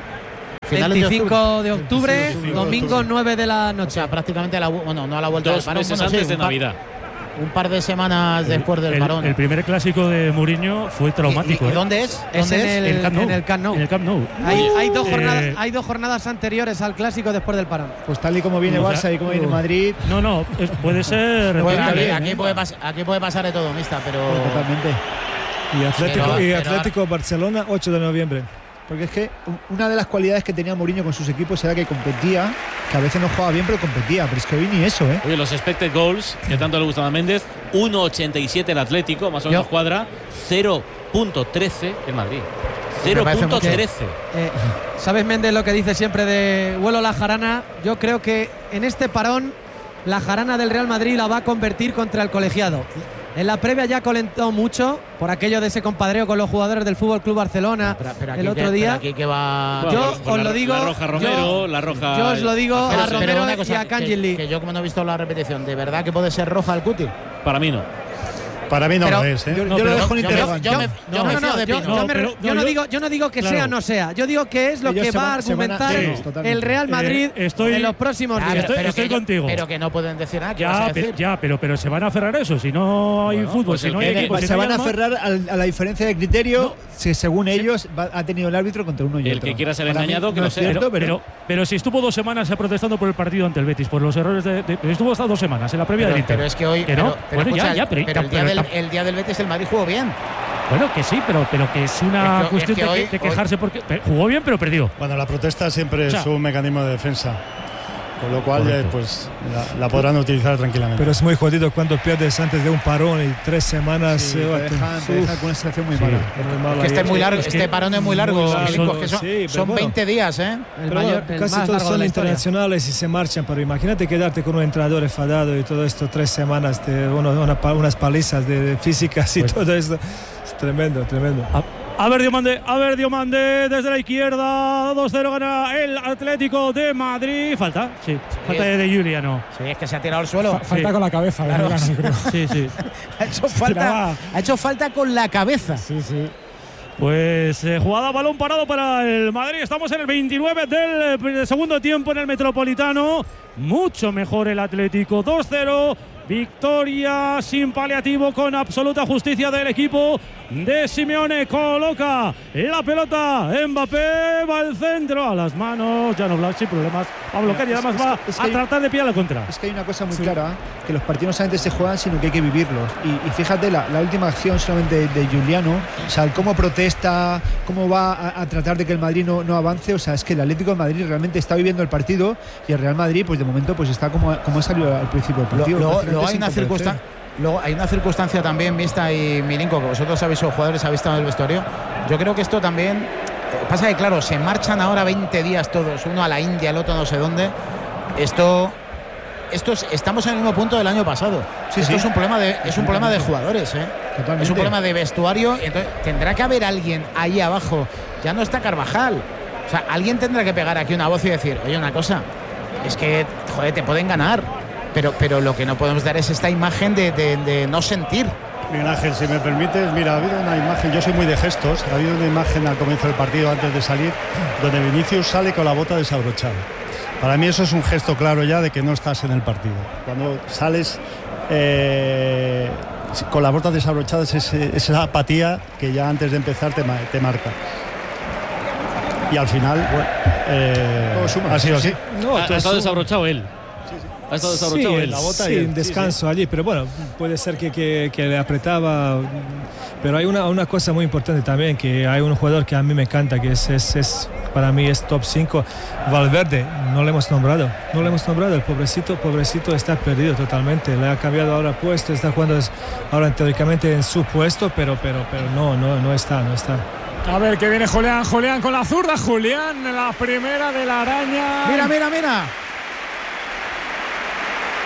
veinticinco de octubre, veinticinco de domingo octubre. nueve de la noche. O sea, prácticamente a la, bueno, no a la vuelta Dos del parón, meses bueno, sí, antes de un par- Navidad. Un par de semanas después del el, parón. el primer clásico de Mourinho fue traumático. ¿Y, y, y ¿eh? dónde es? Es ¿Dónde en es? el, El Camp Nou. en el Camp Nou. En el Camp Nou. Hay, hay, dos Eh, jornadas, hay dos jornadas anteriores al clásico después del parón. Pues tal y como viene O sea, Barça y como viene Madrid, No, no, es- puede ser. Bueno, Está aquí, bien, aquí ¿eh? puede pas- aquí puede pasar de todo, mista, pero. totalmente. Y Atlético, Pero- y pero- Atlético Barcelona, ocho de noviembre. Porque es que una de las cualidades que tenía Mourinho con sus equipos era que competía, que a veces no jugaba bien, pero competía. Pero es que hoy ni eso, ¿eh? Oye, los expected goals, que tanto le gustan a Méndez, uno ochenta y siete el Atlético, más o menos Yo- cuadra, cero punto trece el Madrid. cero parece punto mucho. trece. Eh, ¿Sabes, Méndez, lo que dice siempre de vuelo la jarana? Yo creo que en este parón la jarana del Real Madrid la va a convertir contra el colegiado. En la previa ya calentó mucho por aquello de ese compadreo con los jugadores del Fútbol Club Barcelona Pero- pero aquí el otro que- día. pero aquí que va. Yo Bueno, os con lo la- digo, La roja Romero, yo- la roja. yo os lo digo Pero- a pero Romero una y cosa, a que- Kangin que, yo como no he visto la repetición, ¿de verdad que puede ser roja el Cuti? Para mí no. Para mí no Pero- lo es, ¿eh? Yo, No, yo pero lo dejo en yo- interrogante. yo me- yo No, me no, fío no, de yo, Pino. yo No, me- pero- yo no, no yo- digo, yo no digo que Claro. sea o no sea. Yo digo que es lo Ellos que se va a van- se van a- argumentar sí, totalmente. el Real Madrid Eh, estoy- en los próximos Ah, días. estoy- pero estoy que yo- contigo. pero que no pueden decir nada. ¿Qué vas Ya, a pe- decir? ya, pero, pero se van a aferrar a eso. Si no hay Bueno, fútbol, pues si el no hay que- equipo, si se no hay van a alma- aferrar al- a la diferencia de criterio que según ellos va- ha tenido el árbitro contra uno y El otro. que quiera ser Para mí engañado, que no lo es sea. cierto, Pero, pero, pero si estuvo dos semanas protestando por el partido ante el Betis, por los errores de. de- estuvo hasta dos semanas en la previa Pero, del Inter. pero es que hoy. Que no. pero, pero Bueno, ya, escucha, ya, pero- pero el, día pero- del, el día del Betis el Madrid jugó bien. Bueno, que sí, pero, pero que es una Es que- cuestión es que de, hoy- que- de quejarse porque pe- jugó bien, pero perdió. Bueno, la protesta siempre O sea, es un mecanismo de defensa. Con lo cual, correcto. eh, pues la, la podrán utilizar tranquilamente. Pero es muy jodido cuando pierdes antes de un parón y tres semanas. Sí, eh, te te- dejan, te uf, dejan con una sensación muy sí, mala. muy mala. Es que este es muy largo, Es que este parón es muy largo, muy largo, Milinko, que son, sí, pero son bueno. veinte días, ¿eh? El Pero mayor, bueno, el casi más todos largo de son la historia. internacionales y se marchan, pero imagínate quedarte con un entrenador enfadado y todo esto, tres semanas de uno- una pa- unas palizas de, de físicas y Pues- todo esto. Es tremendo, tremendo. A, a ver, Diomande, a ver, Diomande, desde la izquierda, dos cero gana el Atlético de Madrid. Falta, sí, falta de, de Juliano. Sí, es que se ha tirado al suelo. Fa- falta Sí. con la cabeza, Claro, Juliano, sí. creo. Sí, sí. Ha hecho falta, Tiraba. ha hecho falta con la cabeza. Sí, sí. Pues eh, jugada balón parado para el Madrid. Estamos en el veintinueve del eh, segundo tiempo en el Metropolitano. Mucho mejor el Atlético. dos cero. Victoria sin paliativo, con absoluta justicia del equipo de Simeone. Coloca la pelota. Mbappé va al centro. A las manos. Jan Oblak sin problemas. Va a bloquear y Es- además es- va es que a hay- tratar de pillar la contra. Es que hay una cosa muy clara, que los partidos no solamente se juegan, sino que hay que vivirlos. Y, y fíjate, la, la última acción solamente de, de Juliano, o sea, el cómo protesta, cómo va a, a tratar de que el Madrid no, no avance, o sea, es que el Atlético de Madrid realmente está viviendo el partido y el Real Madrid, pues de momento, pues está como, como ha salido al principio del Lo- partido. Luego, prácticamente luego hay sin una convencer. circunstancia. Luego hay una circunstancia también, Mista y Milinko, que vosotros habéis sido jugadores, habéis estado en el vestuario. Yo creo que esto también eh, pasa que, claro, se marchan ahora veinte días todos, uno a la India, el otro no sé dónde. Esto, esto es- estamos en el mismo punto del año pasado. Sí, esto sí. es un problema de, es un problema de jugadores, ¿eh? Totalmente. Es un problema de vestuario. Entonces tendrá que haber alguien ahí abajo. Ya no está Carvajal. O sea, alguien tendrá que pegar aquí una voz y decir, oye, una cosa, es que, joder, te pueden ganar. Pero, pero lo que no podemos dar es esta imagen de, de- de no sentir. Miguel Ángel, si me permites, mira, ha habido una imagen, yo soy muy de gestos, ha habido una imagen al comienzo del partido antes de salir, donde Vinicius sale con la bota desabrochada. Para mí eso es un gesto claro ya de que no estás en el partido. Cuando sales eh, con la bota desabrochada es ese- esa apatía que ya antes de empezar te, ma- te marca. Y al final, bueno, eh, Todo suma. ha sido así. No, Ha, ha todo estado su- desabrochado él. Ha estado Sí, desabrochado el- él. la bota sí, y el- un descanso allí, pero bueno, puede ser que, que, que le apretaba. Pero hay una, una cosa muy importante también, que hay un jugador que a mí me encanta, que es, es, es para mí es top cinco, Valverde. No le hemos nombrado, no le hemos nombrado. El pobrecito, pobrecito está perdido totalmente. Le ha cambiado ahora puesto, está jugando es- ahora teóricamente en su puesto, pero, pero, pero no, no, no está, no está. A ver, que viene Julián, Julián con la zurda, Julián, la primera de la araña. Mira, mira, mira.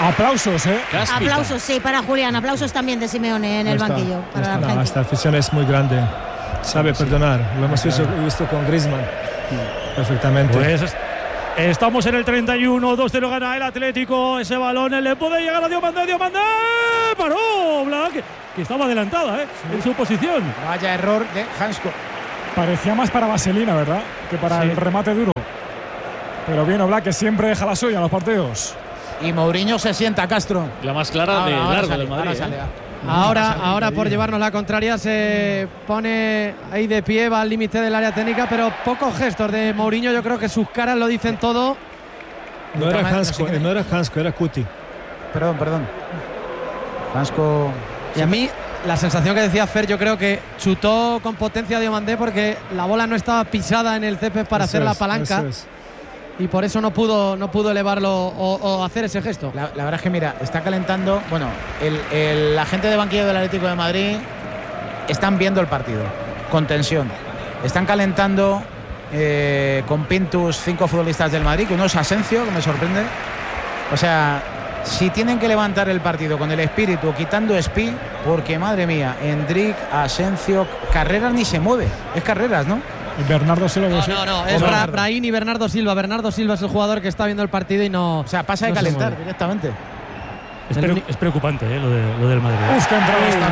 Aplausos, ¿eh? Cáspita. Aplausos, sí, para Julián. Aplausos también de Simeone en el Está, banquillo. Para la está, gente. esta afición es muy grande. Sabe perdonar. Lo hemos visto, visto con Griezmann. Perfectamente. Pues estamos en el treinta y uno, dos cero gana el Atlético. Ese balón le puede llegar a Diomandé. Diomandé paró Black, que estaba adelantada ¿eh? sí. en su posición. Vaya error de Hansko. Parecía más para Vaselina, ¿verdad? Que para sí. el remate duro. Pero bien, Oblak, que siempre deja la suya en los partidos. Y Mourinho se sienta, Castro. La más clara ahora, de ahora largo sale, del Madrid. Ahora, sale, ¿eh? ahora, ahora, ahora por llevarnos la contraria se pone ahí de pie, va al límite del área técnica, pero pocos gestos de Mourinho. Yo creo que sus caras lo dicen todo. No era Hansko, no era Hansko, era Cuti. Perdón, perdón. Hansko. Y a mí la sensación que decía Fer, yo creo que chutó con potencia Diomandé porque la bola no estaba pisada en el césped para eso hacer es, la palanca. Y por eso no pudo, no pudo elevarlo o, o hacer ese gesto. La, la verdad es que, mira, está calentando. Bueno, el, el, la gente de banquillo del Atlético de Madrid están viendo el partido con tensión. Están calentando eh, con Pintus cinco futbolistas del Madrid, que uno es Asensio, que me sorprende. O sea, si tienen que levantar el partido con el espíritu, quitando Espi, porque madre mía, Endrick, Asensio, Carreras ni se mueve. Es Carreras, ¿no? Bernardo Silva. No, no, no, es Bra Brahim y Bernardo Silva. Bernardo Silva es el jugador que está viendo el partido y no. O sea, pasa de no calentar directamente. Es, pre es preocupante ¿eh? lo, de, lo del Madrid. Uf, que entrada está.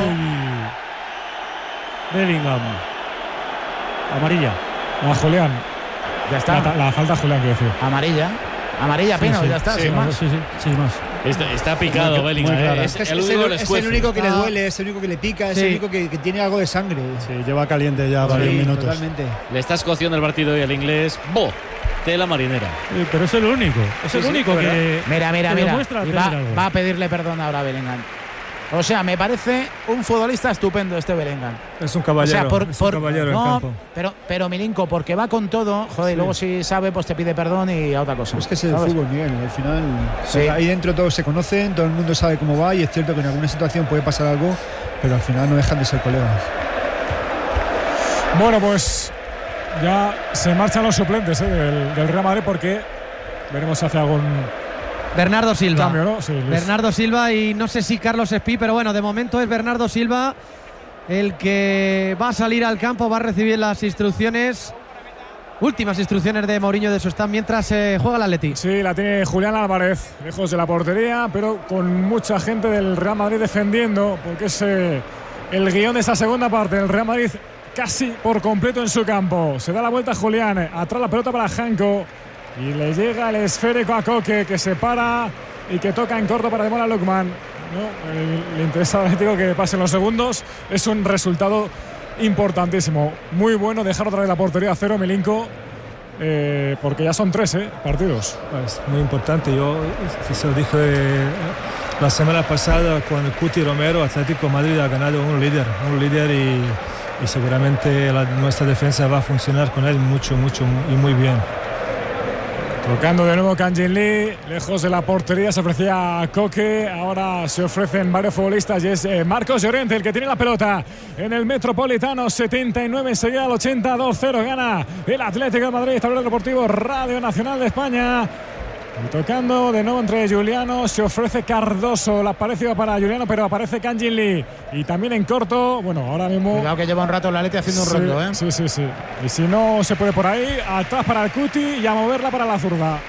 Bellingham. Amarilla. A Julián. Ya está. La, la falta a Julián, quiero decir. Amarilla. Amarilla, Pino, sí, sí. ya está, sí, sin más. Sí, sí, sin más. Está, está picado Bellingham. Eh. Es, es, el, es, único el, es el único que le duele, es el único que le pica, es sí. el único que, que tiene algo de sangre. Sí, lleva caliente ya varios sí, minutos. Totalmente. Le estás cociendo el partido hoy al inglés. ¡Bo! Tela marinera. Sí, pero es el único. Es sí, el sí, único que. Mira, mira, que mira. Y va, va a pedirle perdón ahora a Bellingham. O sea, me parece un futbolista estupendo este Bellingham. Es un caballero. O sea, por, es por, un caballero no, en campo. Pero, pero Milinko, porque va con todo, joder, sí. y luego si sabe, pues te pide perdón y a otra cosa. Es que es el ¿sabes? fútbol, Miguel. Al final, sí. ahí dentro todos se conocen, todo el mundo sabe cómo va y es cierto que en alguna situación puede pasar algo, pero al final no dejan de ser colegas. Bueno, pues ya se marchan los suplentes ¿eh? del, del Real Madrid porque veremos si hace algún Bernardo Silva. Cambio, ¿no? Sí, Bernardo Silva y no sé si Carlos Espí, pero bueno, de momento es Bernardo Silva el que va a salir al campo, va a recibir las instrucciones, últimas instrucciones de Mourinho de su stand mientras se eh, juega el Atleti. Sí, la tiene Julián Álvarez, lejos de la portería, pero con mucha gente del Real Madrid defendiendo, porque es eh, el guión de esa segunda parte. El Real Madrid casi por completo en su campo. Se da la vuelta a Julián, atrás la pelota para Hanko. Y le llega el esférico a Koke, que se para y que toca en corto para Demola Lookman. ¿No? Le interesa al Atlético que pasen los segundos. Es un resultado importantísimo. Muy bueno dejar otra vez la portería a cero, Milinko. Eh, porque ya son tres ¿eh? partidos. Es muy importante. Yo se lo dije eh, la semana pasada con el Cuti Romero. Atlético Madrid ha ganado un líder. Un líder y, y seguramente la, nuestra defensa va a funcionar con él mucho, mucho y muy bien. Tocando de nuevo Kang-in Lee, lejos de la portería se ofrecía a Koke, ahora se ofrecen varios futbolistas y es eh, Marcos Llorente el que tiene la pelota en el Metropolitano. Setenta y nueve enseguida al ochenta, dos cero gana el Atlético de Madrid, tablero deportivo Radio Nacional de España. Y tocando de nuevo entre Juliano, se ofrece Cardoso, la parecida para Juliano, pero aparece Kang-in Lee. Y también en corto, bueno, ahora mismo. Cuidado que lleva un rato la Atleti haciendo sí, un rondo, ¿eh? Sí, sí, sí. Y si no se puede por ahí, atrás para el Cuti y a moverla para la zurda.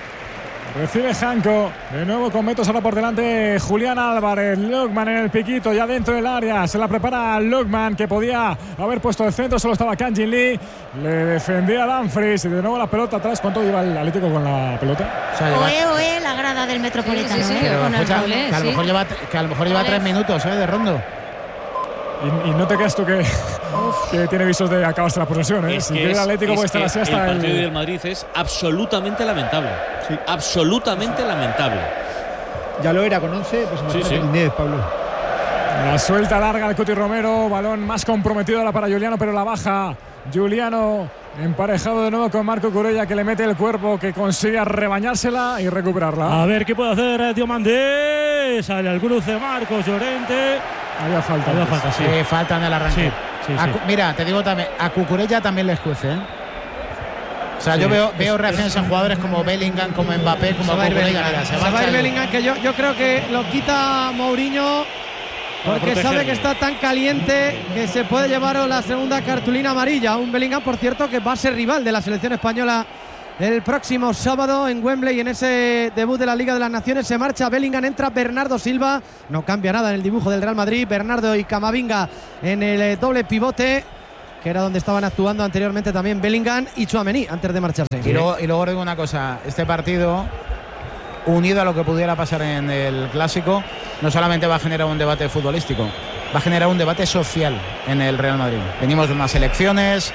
Recibe Hanko, de nuevo con metros ahora por delante Julián Álvarez. Lookman en el piquito, ya dentro del área. Se la prepara Lookman, que podía haber puesto el centro, solo estaba Kang-in Lee. Le defendía a Dumfries y de nuevo la pelota atrás. ¿Cuánto lleva el Atlético con la pelota? O sea, oe, oe, la grada del Metropolitano. Sí, sí, sí, ¿eh? con el escucha, doble, que a lo mejor sí. lleva, que a lo mejor lleva tres minutos ¿eh? de rondo. Y, y no te creas tú que, que tiene visos de acabarse la posesión. ¿eh? Es si que quiere el Atlético puede estar así hasta el el partido del Madrid es absolutamente lamentable. Sí. Absolutamente sí. lamentable. Ya lo era con once, pues imagínate sí, sí. con diez, Pablo. La suelta larga al Cuti Romero, balón más comprometido ahora para Juliano, pero la baja Juliano, emparejado de nuevo con Marco Curella, que le mete el cuerpo, que consigue rebañársela y recuperarla. A ver qué puede hacer Diomandé. Sale al cruce Marcos Llorente. Había falta. Había falta, sí. sí. Falta en el arranque. Sí, sí, a, sí. Mira, te digo también, a Cucurella también le escuece, ¿eh? O sea, Sí. yo veo, veo reacciones en jugadores como Bellingham, como Mbappé, como Se va a ir Cucurella. Bellingham, Mira, se va a ir marcha el- Bellingham, que yo, yo creo que lo quita Mourinho porque protegerle. sabe que está tan caliente que se puede llevar la segunda cartulina amarilla. Un Bellingham, por cierto, que va a ser rival de la selección española el próximo sábado en Wembley, en ese debut de la Liga de las Naciones. Se marcha Bellingham, entra Bernardo Silva. No cambia nada en el dibujo del Real Madrid. Bernardo y Camavinga en el eh, doble pivote, que era donde estaban actuando anteriormente también Bellingham y Tchouaméni antes de marcharse. Y luego, y luego digo una cosa, este partido, unido a lo que pudiera pasar en el Clásico, no solamente va a generar un debate futbolístico, va a generar un debate social en el Real Madrid. Venimos de unas elecciones,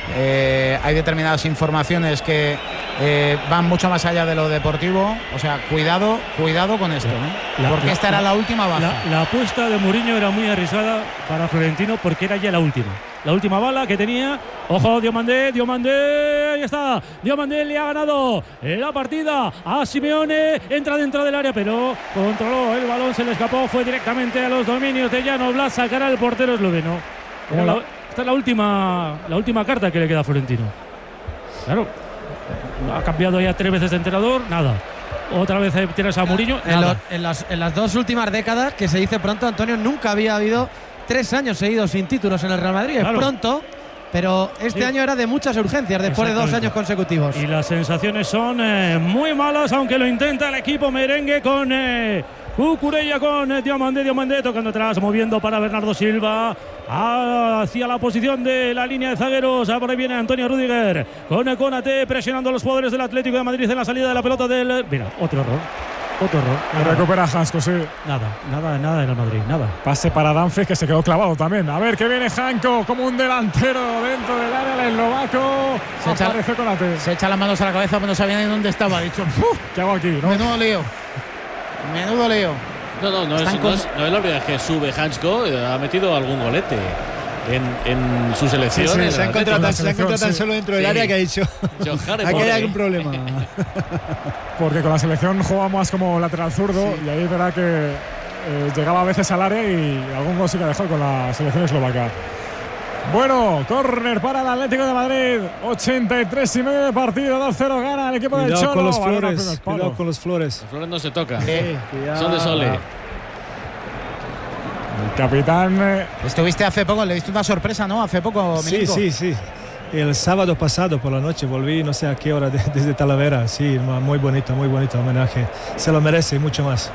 eh, hay determinadas informaciones que eh, van mucho más allá de lo deportivo, o sea, cuidado, cuidado con esto, ¿eh? La- porque la- esta era la última baja. La, la apuesta de Mourinho era muy arriesgada para Florentino porque era ya la última. La última bala que tenía. Ojo, Diomandé, Diomandé, ahí está. Diomandé le ha ganado la partida a Simeone. Entra dentro del área, pero controló el balón, se le escapó, fue directamente a los dominios de Jan Oblak, sacará el portero esloveno. Era la- esta es la última, la última carta que le queda a Florentino. Claro, ha cambiado ya tres veces de entrenador, nada. Otra vez tienes a Mourinho, En, nada. lo- en las, en las dos últimas décadas, que se dice pronto, Antonio, nunca había habido tres años seguidos sin títulos en el Real Madrid. Claro. Es pronto, pero este Sí. año era de muchas urgencias después de dos Exactamente. años consecutivos. Y las sensaciones son eh, muy malas, aunque lo intenta el equipo merengue con eh, Cucurella, con eh, Diomandé, Diomandé tocando atrás, moviendo para Bernardo Silva hacia la posición de la línea de zagueros. Por ahí viene Antonio Rüdiger con eh, Konaté presionando a los jugadores del Atlético de Madrid en la salida de la pelota del... Mira, otro error. Otro error. Y recupera Hansko, sí. Nada, nada, nada en el Madrid, nada. Pase para Danfries, que se quedó clavado también. A ver que viene Hanko como un delantero dentro del área, el eslovaco. Se echa- Aparece Konaté. Se echa las manos a la cabeza, pero no sabía ni dónde estaba. Ha dicho, "Uf, ¿Qué hago aquí? ¿no? menudo lío, menudo lío". No, no, no es, Están no, con- es, no es la primera vez que sube Hansko, eh, ha metido algún golete en, en su selección. Sí, sí, en se ha el encontrado Atlético. tan, se ha encontrado tan sí. solo dentro del Sí. área que ha dicho Johare aquí hay Borre. algún problema. Porque con la selección juega más como lateral zurdo y ahí es verdad que eh, llegaba a veces al área y algún gol sí que ha dejado con la selección eslovaca. Bueno, córner para el Atlético de Madrid, ochenta y tres y medio de partido, dos cero gana el equipo del Cuidado Cholo. con los Balón al flores, primer palo. cuidado con los flores. Los Flores no se toca. Eh, Son de Sole. El capitán eh, Estuviste hace poco, le diste una sorpresa, ¿no? Hace poco, Sí, Milinko. sí, sí. El sábado pasado por la noche volví, no sé a qué hora, de- desde Talavera. Sí, muy bonito, muy bonito homenaje. Se lo merece y mucho más.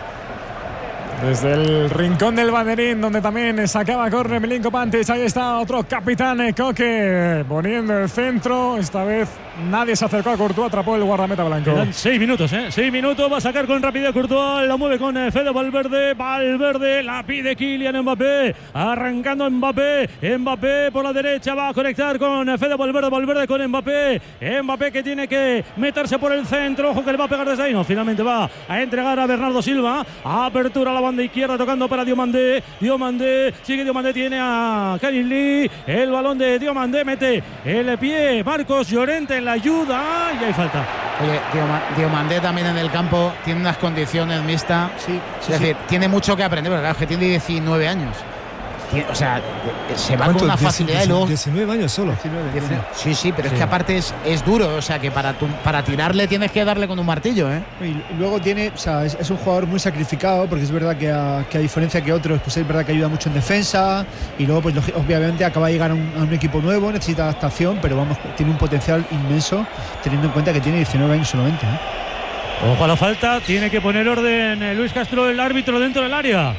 desde el rincón del banderín, donde también sacaba córner Milinko Pantic. Ahí está otro capitán, eh, Koke, poniendo el centro. Esta vez nadie se acercó a Courtois, atrapó el guardameta blanco. Quedan seis minutos, ¿eh? Seis minutos, va a sacar con rapidez Courtois, la mueve con eh, Fede Valverde, Valverde, la pide Kylian Mbappé, arrancando Mbappé, Mbappé por la derecha, va a conectar con eh, Fede Valverde, Valverde con Mbappé, Mbappé que tiene que meterse por el centro, ojo que le va a pegar desde ahí, no, finalmente va a entregar a Bernardo Silva, apertura a la banda izquierda, tocando para Diomandé, Diomandé, sigue Diomandé, tiene a Khalil Lee, el balón de Diomandé, mete el pie, Marcos Llorente en la ayuda y hay falta. Oye, Dioma- Diomandé también en el campo tiene unas condiciones mixtas. Sí, sí, es decir, sí. tiene mucho que aprender, porque claro, es que tiene diecinueve años. Tiene- o sea, se va con ¿Cuánto? una Dieci- facilidad y luego. diecinueve años solo. Sí, sí, pero es que aparte es, es duro, o sea que para, tu- para tirarle tienes que darle con un martillo, ¿eh? Y luego tiene, o sea, es, es un jugador muy sacrificado, porque es verdad que a, que a diferencia que otros, pues es verdad que ayuda mucho en defensa y luego pues lógi- obviamente acaba de llegar a un, a un equipo nuevo, necesita adaptación, pero vamos, tiene un potencial inmenso teniendo en cuenta que tiene diecinueve años solamente, ¿eh? Ojo a la falta, tiene que poner orden eh, Luis Castro, el árbitro, dentro del área.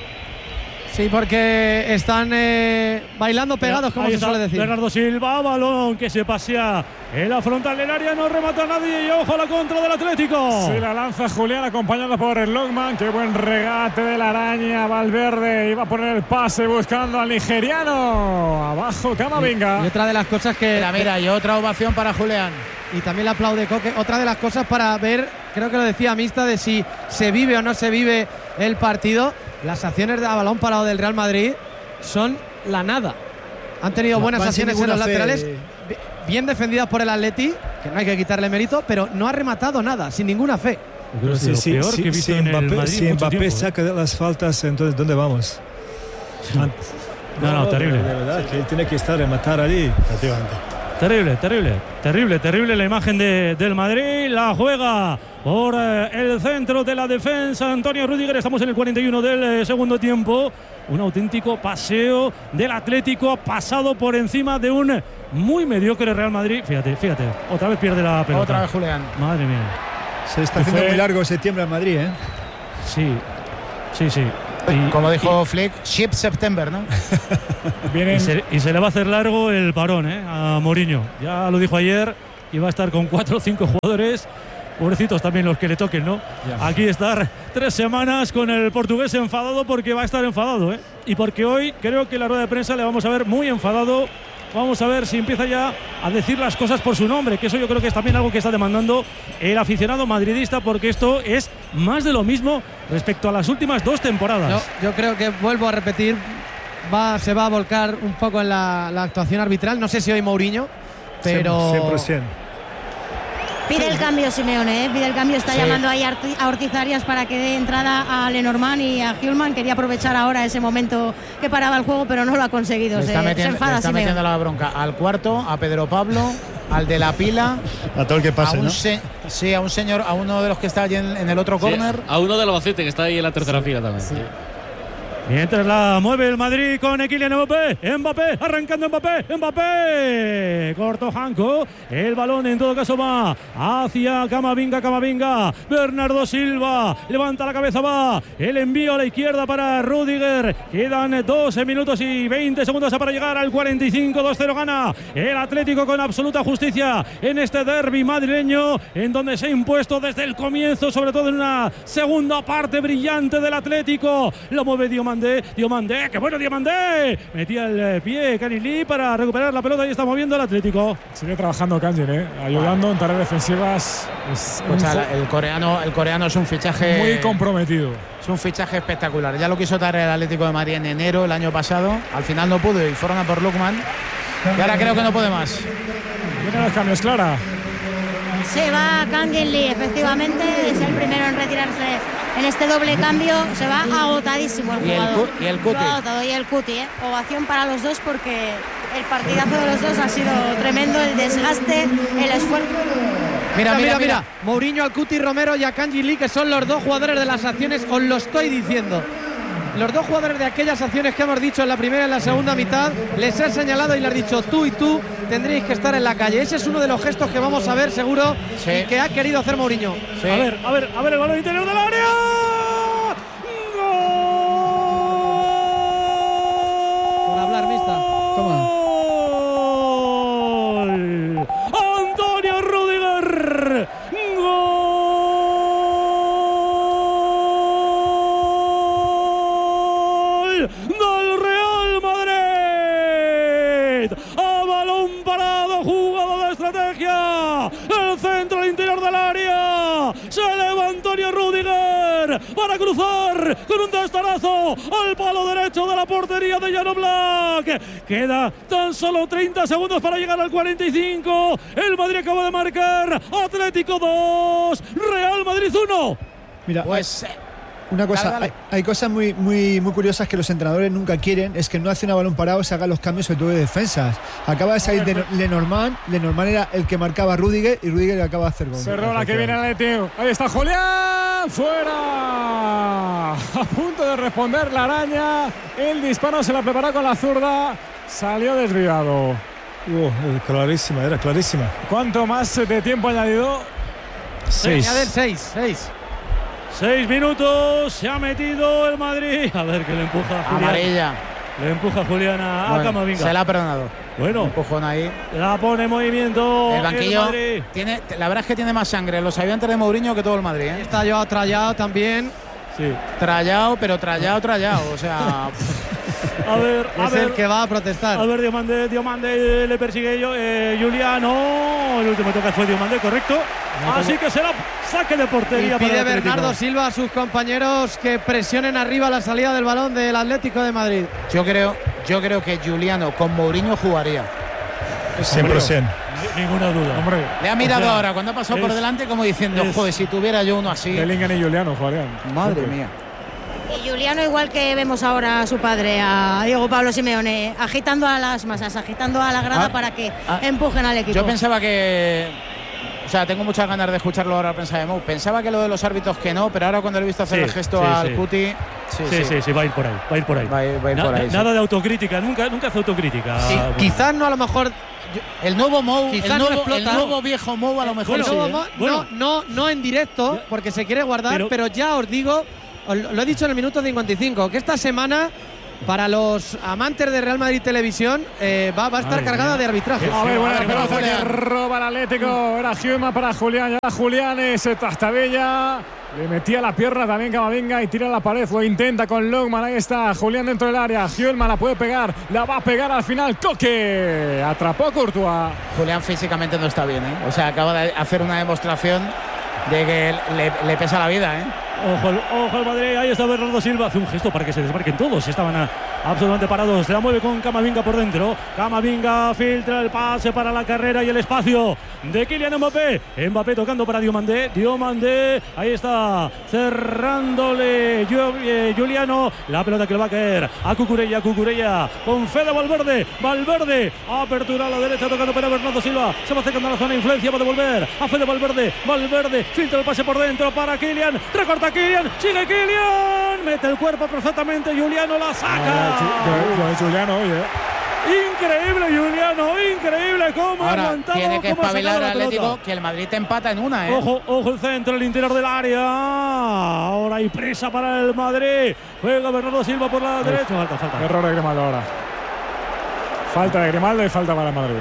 Sí, porque están eh, bailando pegados, como Ahí se está suele decir. Bernardo Silva, balón que se pasea en la frontal del área, no remata nadie y ojo a la contra del Atlético. Sí, la lanza Julián acompañado por el Lockman. Qué buen regate de la araña. Valverde iba a poner el pase buscando al nigeriano. Abajo Camavinga. Y otra de las cosas que. Mira, mira, y otra ovación para Julián. Y también le aplaude Coque. Otra de las cosas para ver, creo que lo decía Mista, de si se vive o no se vive el partido. Las acciones de a balón parado del Real Madrid son la nada. Han tenido Va- buenas van sin acciones en ninguna los fe. laterales, bi- bien defendidas por el Atleti, que no hay que quitarle mérito, pero no ha rematado nada, sin ninguna fe. Pero Sí, lo sí, peor sí, que he visto si en el Mbappé, Madrid si mucho Mbappé tiempo, ¿eh? saca las faltas, entonces ¿dónde vamos? No, no, terrible. De verdad, que tiene que estar en matar allí. Efectivamente. Terrible, terrible, terrible, terrible la imagen de, del Madrid. La juega por eh, el centro de la defensa Antonio Rüdiger. Estamos en el cuarenta y uno del eh, segundo tiempo. Un auténtico paseo del Atlético. Ha pasado por encima de un muy mediocre Real Madrid. Fíjate, fíjate. Otra vez pierde la pelota. Otra vez Julián. Madre mía. Se está haciendo muy largo septiembre en Madrid, ¿eh? Sí, sí, sí. Y, como dijo y, Flick, Ship September, ¿no? y, se, y se le va a hacer largo el parón, ¿eh? A Mourinho. Ya lo dijo ayer, que va a estar con cuatro o cinco jugadores. Pobrecitos también los que le toquen, ¿no? Ya. Aquí estar tres semanas con el portugués enfadado, porque va a estar enfadado, ¿eh? Y porque hoy creo que en la rueda de prensa le vamos a ver muy enfadado. Vamos a ver si empieza ya a decir las cosas por su nombre, que eso yo creo que es también algo que está demandando el aficionado madridista, porque esto es más de lo mismo respecto a las últimas dos temporadas. Yo, yo creo que, vuelvo a repetir, va, se va a volcar un poco en la, la actuación arbitral. No sé si hoy Mourinho, pero... cien por ciento. Pide el cambio Simeone, ¿eh? Pide el cambio, está sí. llamando ahí a Ortiz Arias para que dé entrada a Lenormand y a Hjulmand. Quería aprovechar ahora ese momento que paraba el juego, pero no lo ha conseguido. Le se, está metiendo, se enfada le está Simeone. metiendo la bronca al cuarto, a Pedro Pablo, al de la pila, a todo el que pase, a un ¿no? Se, sí, a un señor, a uno de los que está allí en, en el otro sí, córner. A uno del Albacete que está ahí en la tercera sí. fila también. Sí. Mientras la mueve el Madrid con Kylian Mbappé, Mbappé, arrancando Mbappé, Mbappé, corto Janko, el balón en todo caso va hacia Camavinga, Camavinga, Bernardo Silva, levanta la cabeza, va, el envío a la izquierda para Rüdiger, quedan doce minutos y veinte segundos para llegar al cuarenta y cinco, dos cero gana el Atlético con absoluta justicia en este derbi madrileño, en donde se ha impuesto desde el comienzo, sobre todo en una segunda parte brillante del Atlético, lo mueve Diomandé, Diomandé, qué bueno Diomandé, metía el pie Canilí para recuperar la pelota y está moviendo el Atlético. Sigue trabajando Kangin, ¿eh? ayudando ah. en tareas defensivas. Es o sea, el coreano, el coreano es un fichaje muy comprometido. Es un fichaje espectacular. Ya lo quiso traer el Atlético de Madrid en enero el año pasado. Al final no pudo y fueron a por Lookman. Y ahora creo que no puede más. Vienen los cambios, Clara. Se va Kangin Lee, efectivamente, es el primero en retirarse en este doble cambio. Se va agotadísimo el y jugador. El, y el Cuti. Agotado, y el Cuti, ¿eh? Ovación para los dos porque el partidazo de los dos ha sido tremendo, el desgaste, el esfuerzo. Mira, mira, mira, mira. Mourinho al Cuti Romero y a Kangin Lee, que son los dos jugadores de las acciones, os lo estoy diciendo. Los dos jugadores de aquellas acciones que hemos dicho en la primera y en la segunda mitad, les he señalado y les he dicho, tú y tú tendréis que estar en la calle. Ese es uno de los gestos que vamos a ver seguro sí. y que ha querido hacer Mourinho. Sí. A ver, a ver, a ver el balón interior del área. ¡Gol! Por hablar, mista. Toma. Antonio Rüdiger. ¡Gol! Del Real Madrid. A balón parado, jugada de estrategia. El centro al interior del área. Se eleva Antonio Rüdiger para cruzar con un testarazo al palo derecho de la portería de Jan Oblak. Queda tan solo treinta segundos para llegar al cuarenta y cinco. El Madrid acaba de marcar. Atlético dos, Real Madrid uno. Mira, pues una cosa, dale, dale. Hay, hay cosas muy, muy, muy curiosas que los entrenadores nunca quieren, es que no hace un balón parado, se hagan los cambios sobre todo de defensas. Acaba de salir de Lenormand, Lenormand era el que marcaba a Rüdiger y Rüdiger acaba de hacer gol. Cerró la que viene el Atlético. Ahí está Julián, fuera. A punto de responder la araña, el disparo se la preparó con la zurda, salió desviado. Uh, clarísima, era clarísima. ¿Cuánto más de tiempo añadido? Seis. Añaden seis, seis. Seis minutos, se ha metido el Madrid. A ver que le empuja Julián. Amarilla. Le empuja Julián a, bueno, a Camavinga. Se la ha perdonado. Bueno, un empujón ahí. La pone en movimiento. El banquillo. El Madrid. Tiene, la verdad es que tiene más sangre los ayudantes de Mourinho que todo el Madrid, ¿eh? Está yo trallado también. Sí. Trallado, pero trallado, trallado. O sea. A ver, a es ver. el que va a protestar. A ver, Diomandé, Diomandé le persigue yo, eh, Juliano. El último toque fue Diomandé, correcto. Así que será saque de portería. Y pide para el Bernardo Silva a sus compañeros que presionen arriba la salida del balón del Atlético de Madrid. Yo creo, yo creo que Juliano con Mourinho jugaría. cien por ciento. Ninguna duda. Hombre, le ha mirado o sea, ahora cuando ha pasado es, por delante como diciendo, joder, si tuviera yo uno así. Bellingham y Juliano jugarían. Madre Siempre. mía. Y Juliano, igual que vemos ahora a su padre, a Diego Pablo Simeone, agitando a las masas, agitando a la grada ah, para que ah, empujen al equipo. Yo pensaba que... O sea, tengo muchas ganas de escucharlo ahora, pensaba, pensaba que lo de los árbitros que no, pero ahora cuando le he visto hacer sí, el gesto sí, al sí. Cuti... Sí sí, sí, sí, sí, va a ir por ahí, va a ir por ahí. Va a ir, va a ir Na, por ahí nada sí. de autocrítica, nunca, nunca hace autocrítica. Sí, bueno. Quizás no a lo mejor... El nuevo Mou, el nuevo, no el nuevo viejo Mou a lo mejor bueno, sí, ¿eh? Mo, bueno. no, no, no en directo, porque se quiere guardar, pero, pero ya os digo, os lo he dicho en el minuto cincuenta y cinco, que esta semana, para los amantes de Real Madrid Televisión, eh, va, va a estar Ay, cargada de arbitraje. A ver, buena pelota que roba el Atlético. Era Huelman para Julián. Ya Julián es Trastabella. Le metía la pierna también Camavinga y tira la pared. Lo intenta con Longman. Ahí está Julián dentro del área. Huelman la puede pegar. La va a pegar al final. Coque. Atrapó Courtois. Julián físicamente no está bien, ¿eh? O sea, acaba de hacer una demostración de que le, le pesa la vida, ¿eh? Ojo, ojo al Madrid, ahí está Bernardo Silva, hace un gesto para que se desmarquen todos, estaban a, absolutamente parados, se la mueve con Camavinga por dentro, Camavinga filtra el pase para la carrera y el espacio de Kylian Mbappé, Mbappé tocando para Diomandé, Diomandé, ahí está, cerrándole Juliano, la pelota que le va a caer a Cucurella, Cucurella, con Fede Valverde, Valverde, apertura a la derecha tocando para Bernardo Silva, se va acercando a la zona de influencia, va a devolver a Fede Valverde, Valverde, filtra el pase por dentro para Kylian, recorta Kylian, sigue Kylian, mete el cuerpo perfectamente, Juliano la saca. Ah, Juliano, oye. Increíble, Juliano, increíble cómo ha aguantado. Tiene que espabilar al Atlético, que el Madrid te empata en una, ¿eh? Ojo, ojo el centro, el interior del área. Ahora hay prisa para el Madrid. Juega Bernardo Silva por la derecha. Falta, falta. Error de Grimaldo ahora. Falta de Grimaldo y falta para el Madrid.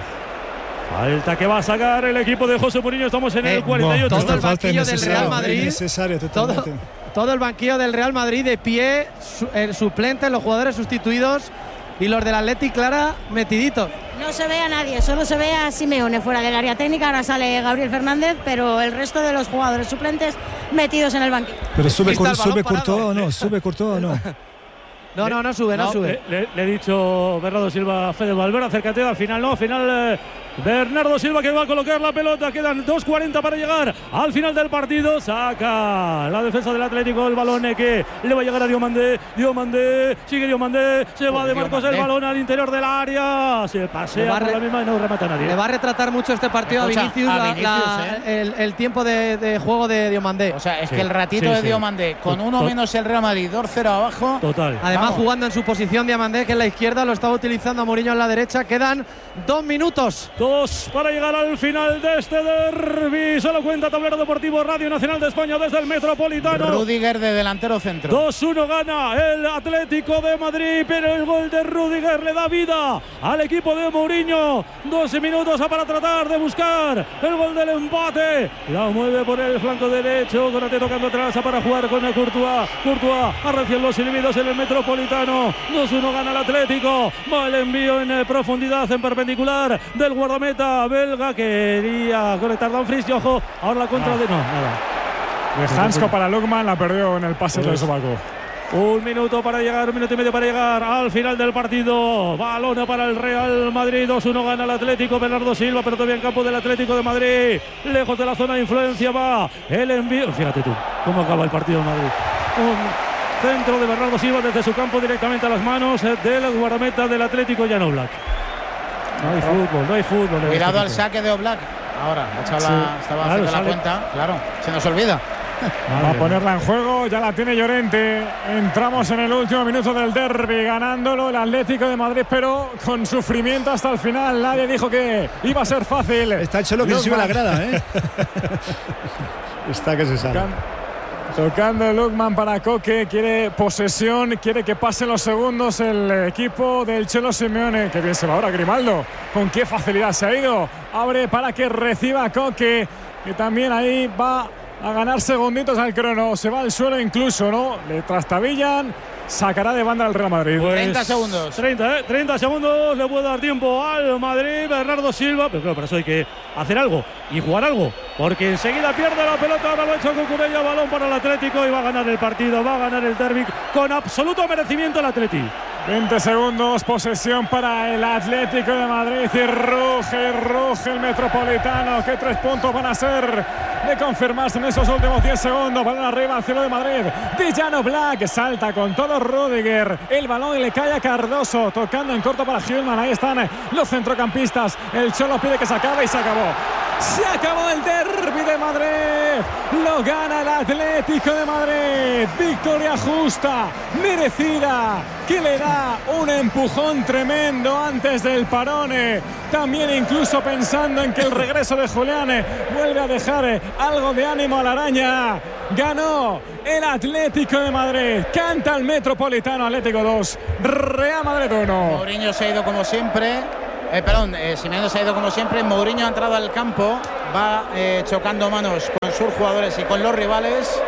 Falta que va a sacar el equipo de José Mourinho. Estamos en eh, el cuarenta y ocho. Todo el banquillo del Real Madrid. Todo, todo el banquillo del Real Madrid de pie, su, el suplente, los jugadores sustituidos y los del Athletic, Clara, metiditos. No se ve a nadie, solo se ve a Simeone fuera del área técnica. Ahora sale Gabriel Fernández, pero el resto de los jugadores suplentes metidos en el banquillo. Pero sube, cur, sube Courtois o no, sube Courtois o no. No, no, no sube, no, no sube. Le, le, le he dicho Bernardo Silva a Fede Valverde, acércate, al final no, al final eh, Bernardo Silva que va a colocar la pelota, quedan dos cuarenta para llegar al final del partido, saca la defensa del Atlético el balón que le va a llegar a Diomandé, Diomandé, sigue Diomandé, se va de Marcos el balón al interior del área, se pasea por la misma y no remata a nadie. Le va a retratar mucho este partido Escucha, a Vinicius, a Vinicius la, la, ¿eh? el, el tiempo de, de juego de Diomandé. O sea, es sí, que el ratito sí, de sí. Diomandé con uno menos el Real Madrid, dos cero abajo. Total. Además, Vamos. jugando en su posición Diomandé, que es la izquierda, lo estaba utilizando a Mourinho en la derecha. Quedan dos minutos. Dos para llegar al final de este derbi. Se lo cuenta Tablero Deportivo Radio Nacional de España desde el Metropolitano. Rudiger de delantero centro. dos uno gana el Atlético de Madrid, pero el gol de Rudiger le da vida al equipo de Mourinho. doce minutos para tratar de buscar el gol del empate. La mueve por el flanco derecho, Konaté tocando atrás para jugar con el Courtois. Courtois arrecian los silbidos en el Metropolitano. dos uno gana el Atlético. Va el envío en profundidad, en perpendicular del guardameta belga. Quería conectar Dumfries y ojo, ahora la contra ah. de... No, nada. De Hansko para Longman, la perdió en el pase del sobaco. Un minuto para llegar, un minuto y medio para llegar al final del partido. Balón para el Real Madrid. dos uno gana el Atlético. Bernardo Silva, pero todavía en campo del Atlético de Madrid. Lejos de la zona de influencia va el envío. Fíjate tú, cómo acaba el partido en Madrid. Un centro de Bernardo Silva desde su campo directamente a las manos del guardameta del Atlético, Jan Oblak. No hay fútbol, no hay fútbol. Cuidado este al saque de Oblak. Ahora, ha echado sí. la, estaba claro, haciendo la cuenta. Claro, se nos olvida. Va a ponerla en juego, ya la tiene Llorente. Entramos en el último minuto del derbi, ganándolo el Atlético de Madrid, pero con sufrimiento hasta el final. Nadie dijo que iba a ser fácil. Está el Cholo que se sube a la grada, ¿eh? Está que se sale. Tocando Lukman para Coque, quiere posesión, quiere que pasen los segundos el equipo del Cholo Simeone. Que bien se va ahora Grimaldo, con qué facilidad se ha ido. Abre para que reciba Coque, que también ahí va a ganar segunditos al crono. Se va al suelo incluso, ¿no? Le trastabillan. Sacará de banda al Real Madrid. Pues treinta segundos. treinta, ¿eh? treinta segundos. Le puede dar tiempo al Madrid. Bernardo Silva. Pero claro, para eso hay que hacer algo y jugar algo. Porque enseguida pierde la pelota. Ahora lo ha hecho Cucurella. Balón para el Atlético. Y va a ganar el partido. Va a ganar el derbi con absoluto merecimiento el Atlético. veinte segundos. Posesión para el Atlético de Madrid. Y ruge, ruge el Metropolitano. Que tres puntos van a ser de confirmarse en esos últimos diez segundos. Balón arriba al cielo de Madrid. Dillano Black salta con todo Rudiger. El balón y le cae a Cardoso. Tocando en corto para Hillman. Ahí están los centrocampistas. El Cholo pide que se acabe y se acabó. Se acabó el derbi de Madrid. Lo gana el Atlético de Madrid. Victoria justa, merecida, que le da un empujón tremendo antes del parone. También incluso pensando en que el regreso de Julián vuelve a dejar algo de ánimo a la araña. Ganó el Atlético de Madrid. Canta el Metropolitano. Atlético dos, Real Madrid uno. Mourinho se ha ido como siempre. Eh, perdón, eh, Simeone se ha ido como siempre. Mourinho ha entrado al campo. Va eh, chocando manos con sus jugadores y con los rivales.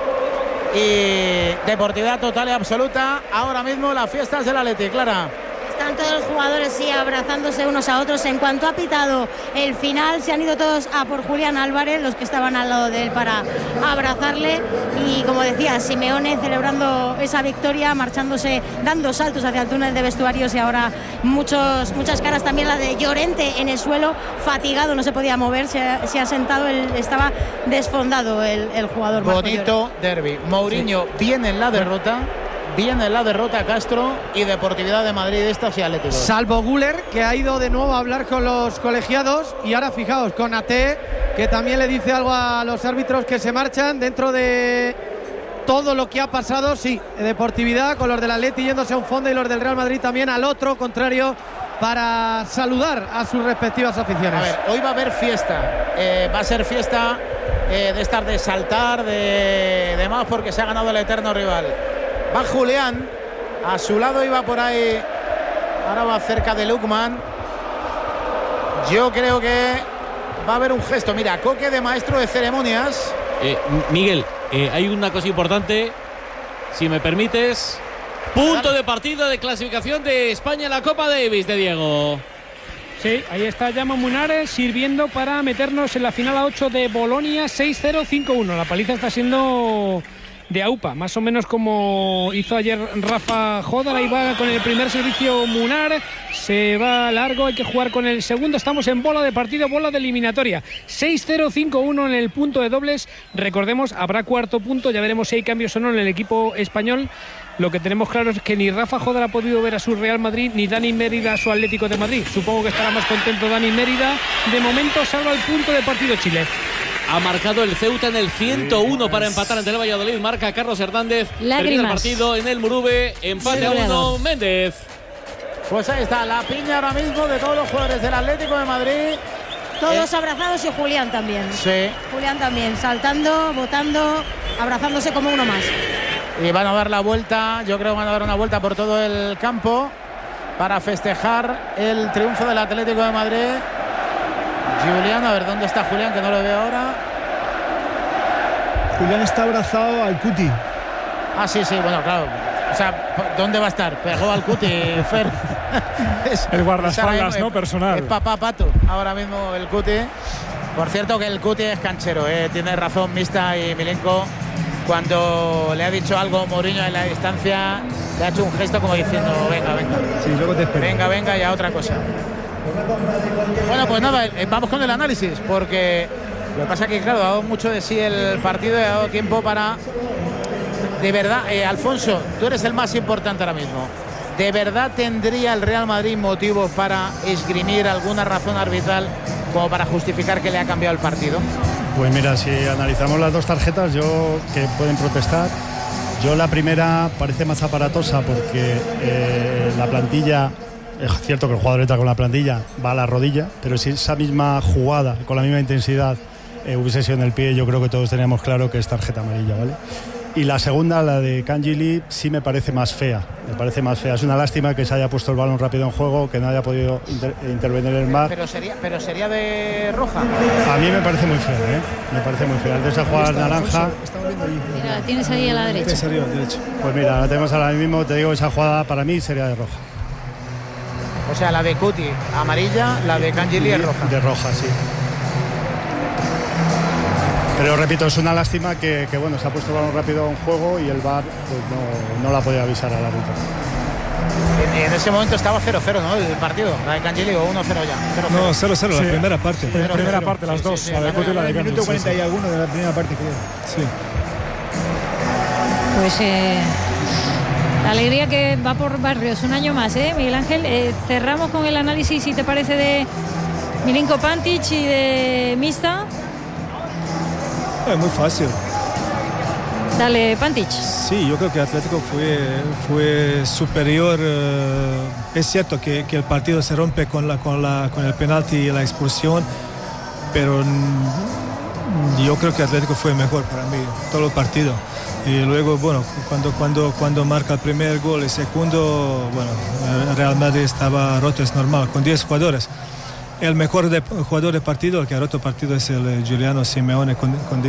Y deportividad total y absoluta. Ahora mismo las fiestas del Atleti, Clara. Están todos los jugadores sí abrazándose unos a otros. En cuanto ha pitado el final, se han ido todos a por Julián Álvarez, los que estaban al lado de él, para abrazarle. Y como decía, Simeone celebrando esa victoria, marchándose, dando saltos hacia el túnel de vestuarios. Y ahora muchos, muchas caras, también la de Llorente en el suelo, fatigado, no se podía mover, se ha, se ha sentado, él, estaba desfondado el, el jugador. Bonito derbi. Mourinho sí. Viene en la derrota. Viene la derrota Castro y Deportividad de Madrid esta y Atlético. Salvo Güler, que ha ido de nuevo a hablar con los colegiados, y ahora fijaos con Ate, que también le dice algo a los árbitros que se marchan dentro de todo lo que ha pasado. Sí, Deportividad con los del Atleti yéndose a un fondo y los del Real Madrid también al otro contrario para saludar a sus respectivas aficiones. A ver, hoy va a haber fiesta, eh, va a ser fiesta eh, de estar de saltar, de demás, porque se ha ganado el eterno rival. Va Julián, a su lado iba por ahí, ahora va cerca de Lukman. Yo creo que va a haber un gesto. Mira, Coque de maestro de ceremonias. Eh, Miguel, eh, hay una cosa importante, si me permites. Punto de partido de clasificación de España en la Copa Davis de Diego. Sí, ahí está Llama Munares sirviendo para meternos en la final a ocho de Bolonia, seis cero cinco uno. La paliza está siendo de AUPA, más o menos como hizo ayer Rafa Jodar. Ahí va con el primer servicio Munar, se va largo, hay que jugar con el segundo. Estamos en bola de partido, bola de eliminatoria, seis cero cinco uno en el punto de dobles. Recordemos, habrá cuarto punto, ya veremos si hay cambios o no en el equipo español. Lo que tenemos claro es que ni Rafa Jodar ha podido ver a su Real Madrid, ni Dani Mérida a su Atlético de Madrid. Supongo que estará más contento Dani Mérida. De momento salva el punto de partido Chile. Ha marcado el Ceuta en el ciento uno para empatar ante el Valladolid. Marca Carlos Hernández. Lágrimas. Termina el partido en el Murube. Empate a uno. Méndez. Pues ahí está la piña ahora mismo de todos los jugadores del Atlético de Madrid. Todos eh. abrazados, y Julián también. Sí. Julián también, saltando, botando, abrazándose como uno más. Y van a dar la vuelta, yo creo que van a dar una vuelta por todo el campo para festejar el triunfo del Atlético de Madrid. Julián, a ver dónde está Julián, que no lo veo ahora. Julián está abrazado al Cuti. Ah, sí, sí, bueno, claro. O sea, ¿dónde va a estar? Pegó al Cuti, Fer. Es, el guardaespaldas, ¿no? Personal. Es papá Pato, ahora mismo el Cuti. Por cierto que el Cuti es canchero, ¿eh? Tiene razón Mista y Milenko. Cuando le ha dicho algo Mourinho en la distancia, le ha hecho un gesto como diciendo, venga, venga. Sí, luego te espero. Venga, venga, y a otra cosa. Bueno, pues nada, vamos con el análisis, porque lo que pasa es que, claro, ha dado mucho de sí el partido y ha dado tiempo para... De verdad, eh, Alfonso, tú eres el más importante ahora mismo. ¿De verdad tendría el Real Madrid motivos para esgrimir alguna razón arbitral como para justificar que le ha cambiado el partido? Pues mira, si analizamos las dos tarjetas, yo que pueden protestar, yo la primera parece más aparatosa porque eh, la plantilla, es cierto que el jugador entra con la plantilla, va a la rodilla, pero si esa misma jugada, con la misma intensidad, eh, hubiese sido en el pie, yo creo que todos teníamos claro que es tarjeta amarilla, ¿vale? Y la segunda, la de Kangili, sí me parece más fea, me parece más fea. Es una lástima que se haya puesto el balón rápido en juego, que no haya podido inter intervenir el V A R. Pero sería, pero sería de roja. A mí me parece muy fea, ¿eh? Me parece muy fea. Antes de jugar naranja. Mira, la tienes ahí a la derecha. Pues mira, la tenemos ahora mismo, te digo, esa jugada para mí sería de roja. O sea, la de Cuti amarilla, la de Kangili es roja. De roja, sí. Pero repito, es una lástima que, que bueno, se ha puesto el balón rápido en juego y el V A R pues no, no la podía avisar al árbitro. En, en ese momento estaba cero cero, ¿no? El partido, la de Cangeli, o uno cero ya. cero cero. No, cero cero, Sí. la primera parte. La primera cero. parte, las Sí, dos, sí, sí, la de la Couto y la de El minuto Campbell. cuarenta sí, y alguno de la primera parte, creo. Sí. Pues eh, la alegría que va por Barrios un año más, ¿eh, Miguel Ángel? Eh, cerramos con el análisis, si te parece, de Milinko Pantic y de Mista. Es muy fácil. Dale, Pantic. Sí, yo creo que Atlético fue, fue superior. eh, es cierto que, que el partido se rompe con, la, con, la, con el penalti y la expulsión, pero mm, yo creo que Atlético fue mejor para mí todo el partido. Y luego, bueno, cuando, cuando, cuando marca el primer gol, el segundo, bueno, el Real Madrid estaba roto, es normal, con diez jugadores. El mejor de, jugador del partido, el que ha roto el partido, es el Giuliano Simeone con, con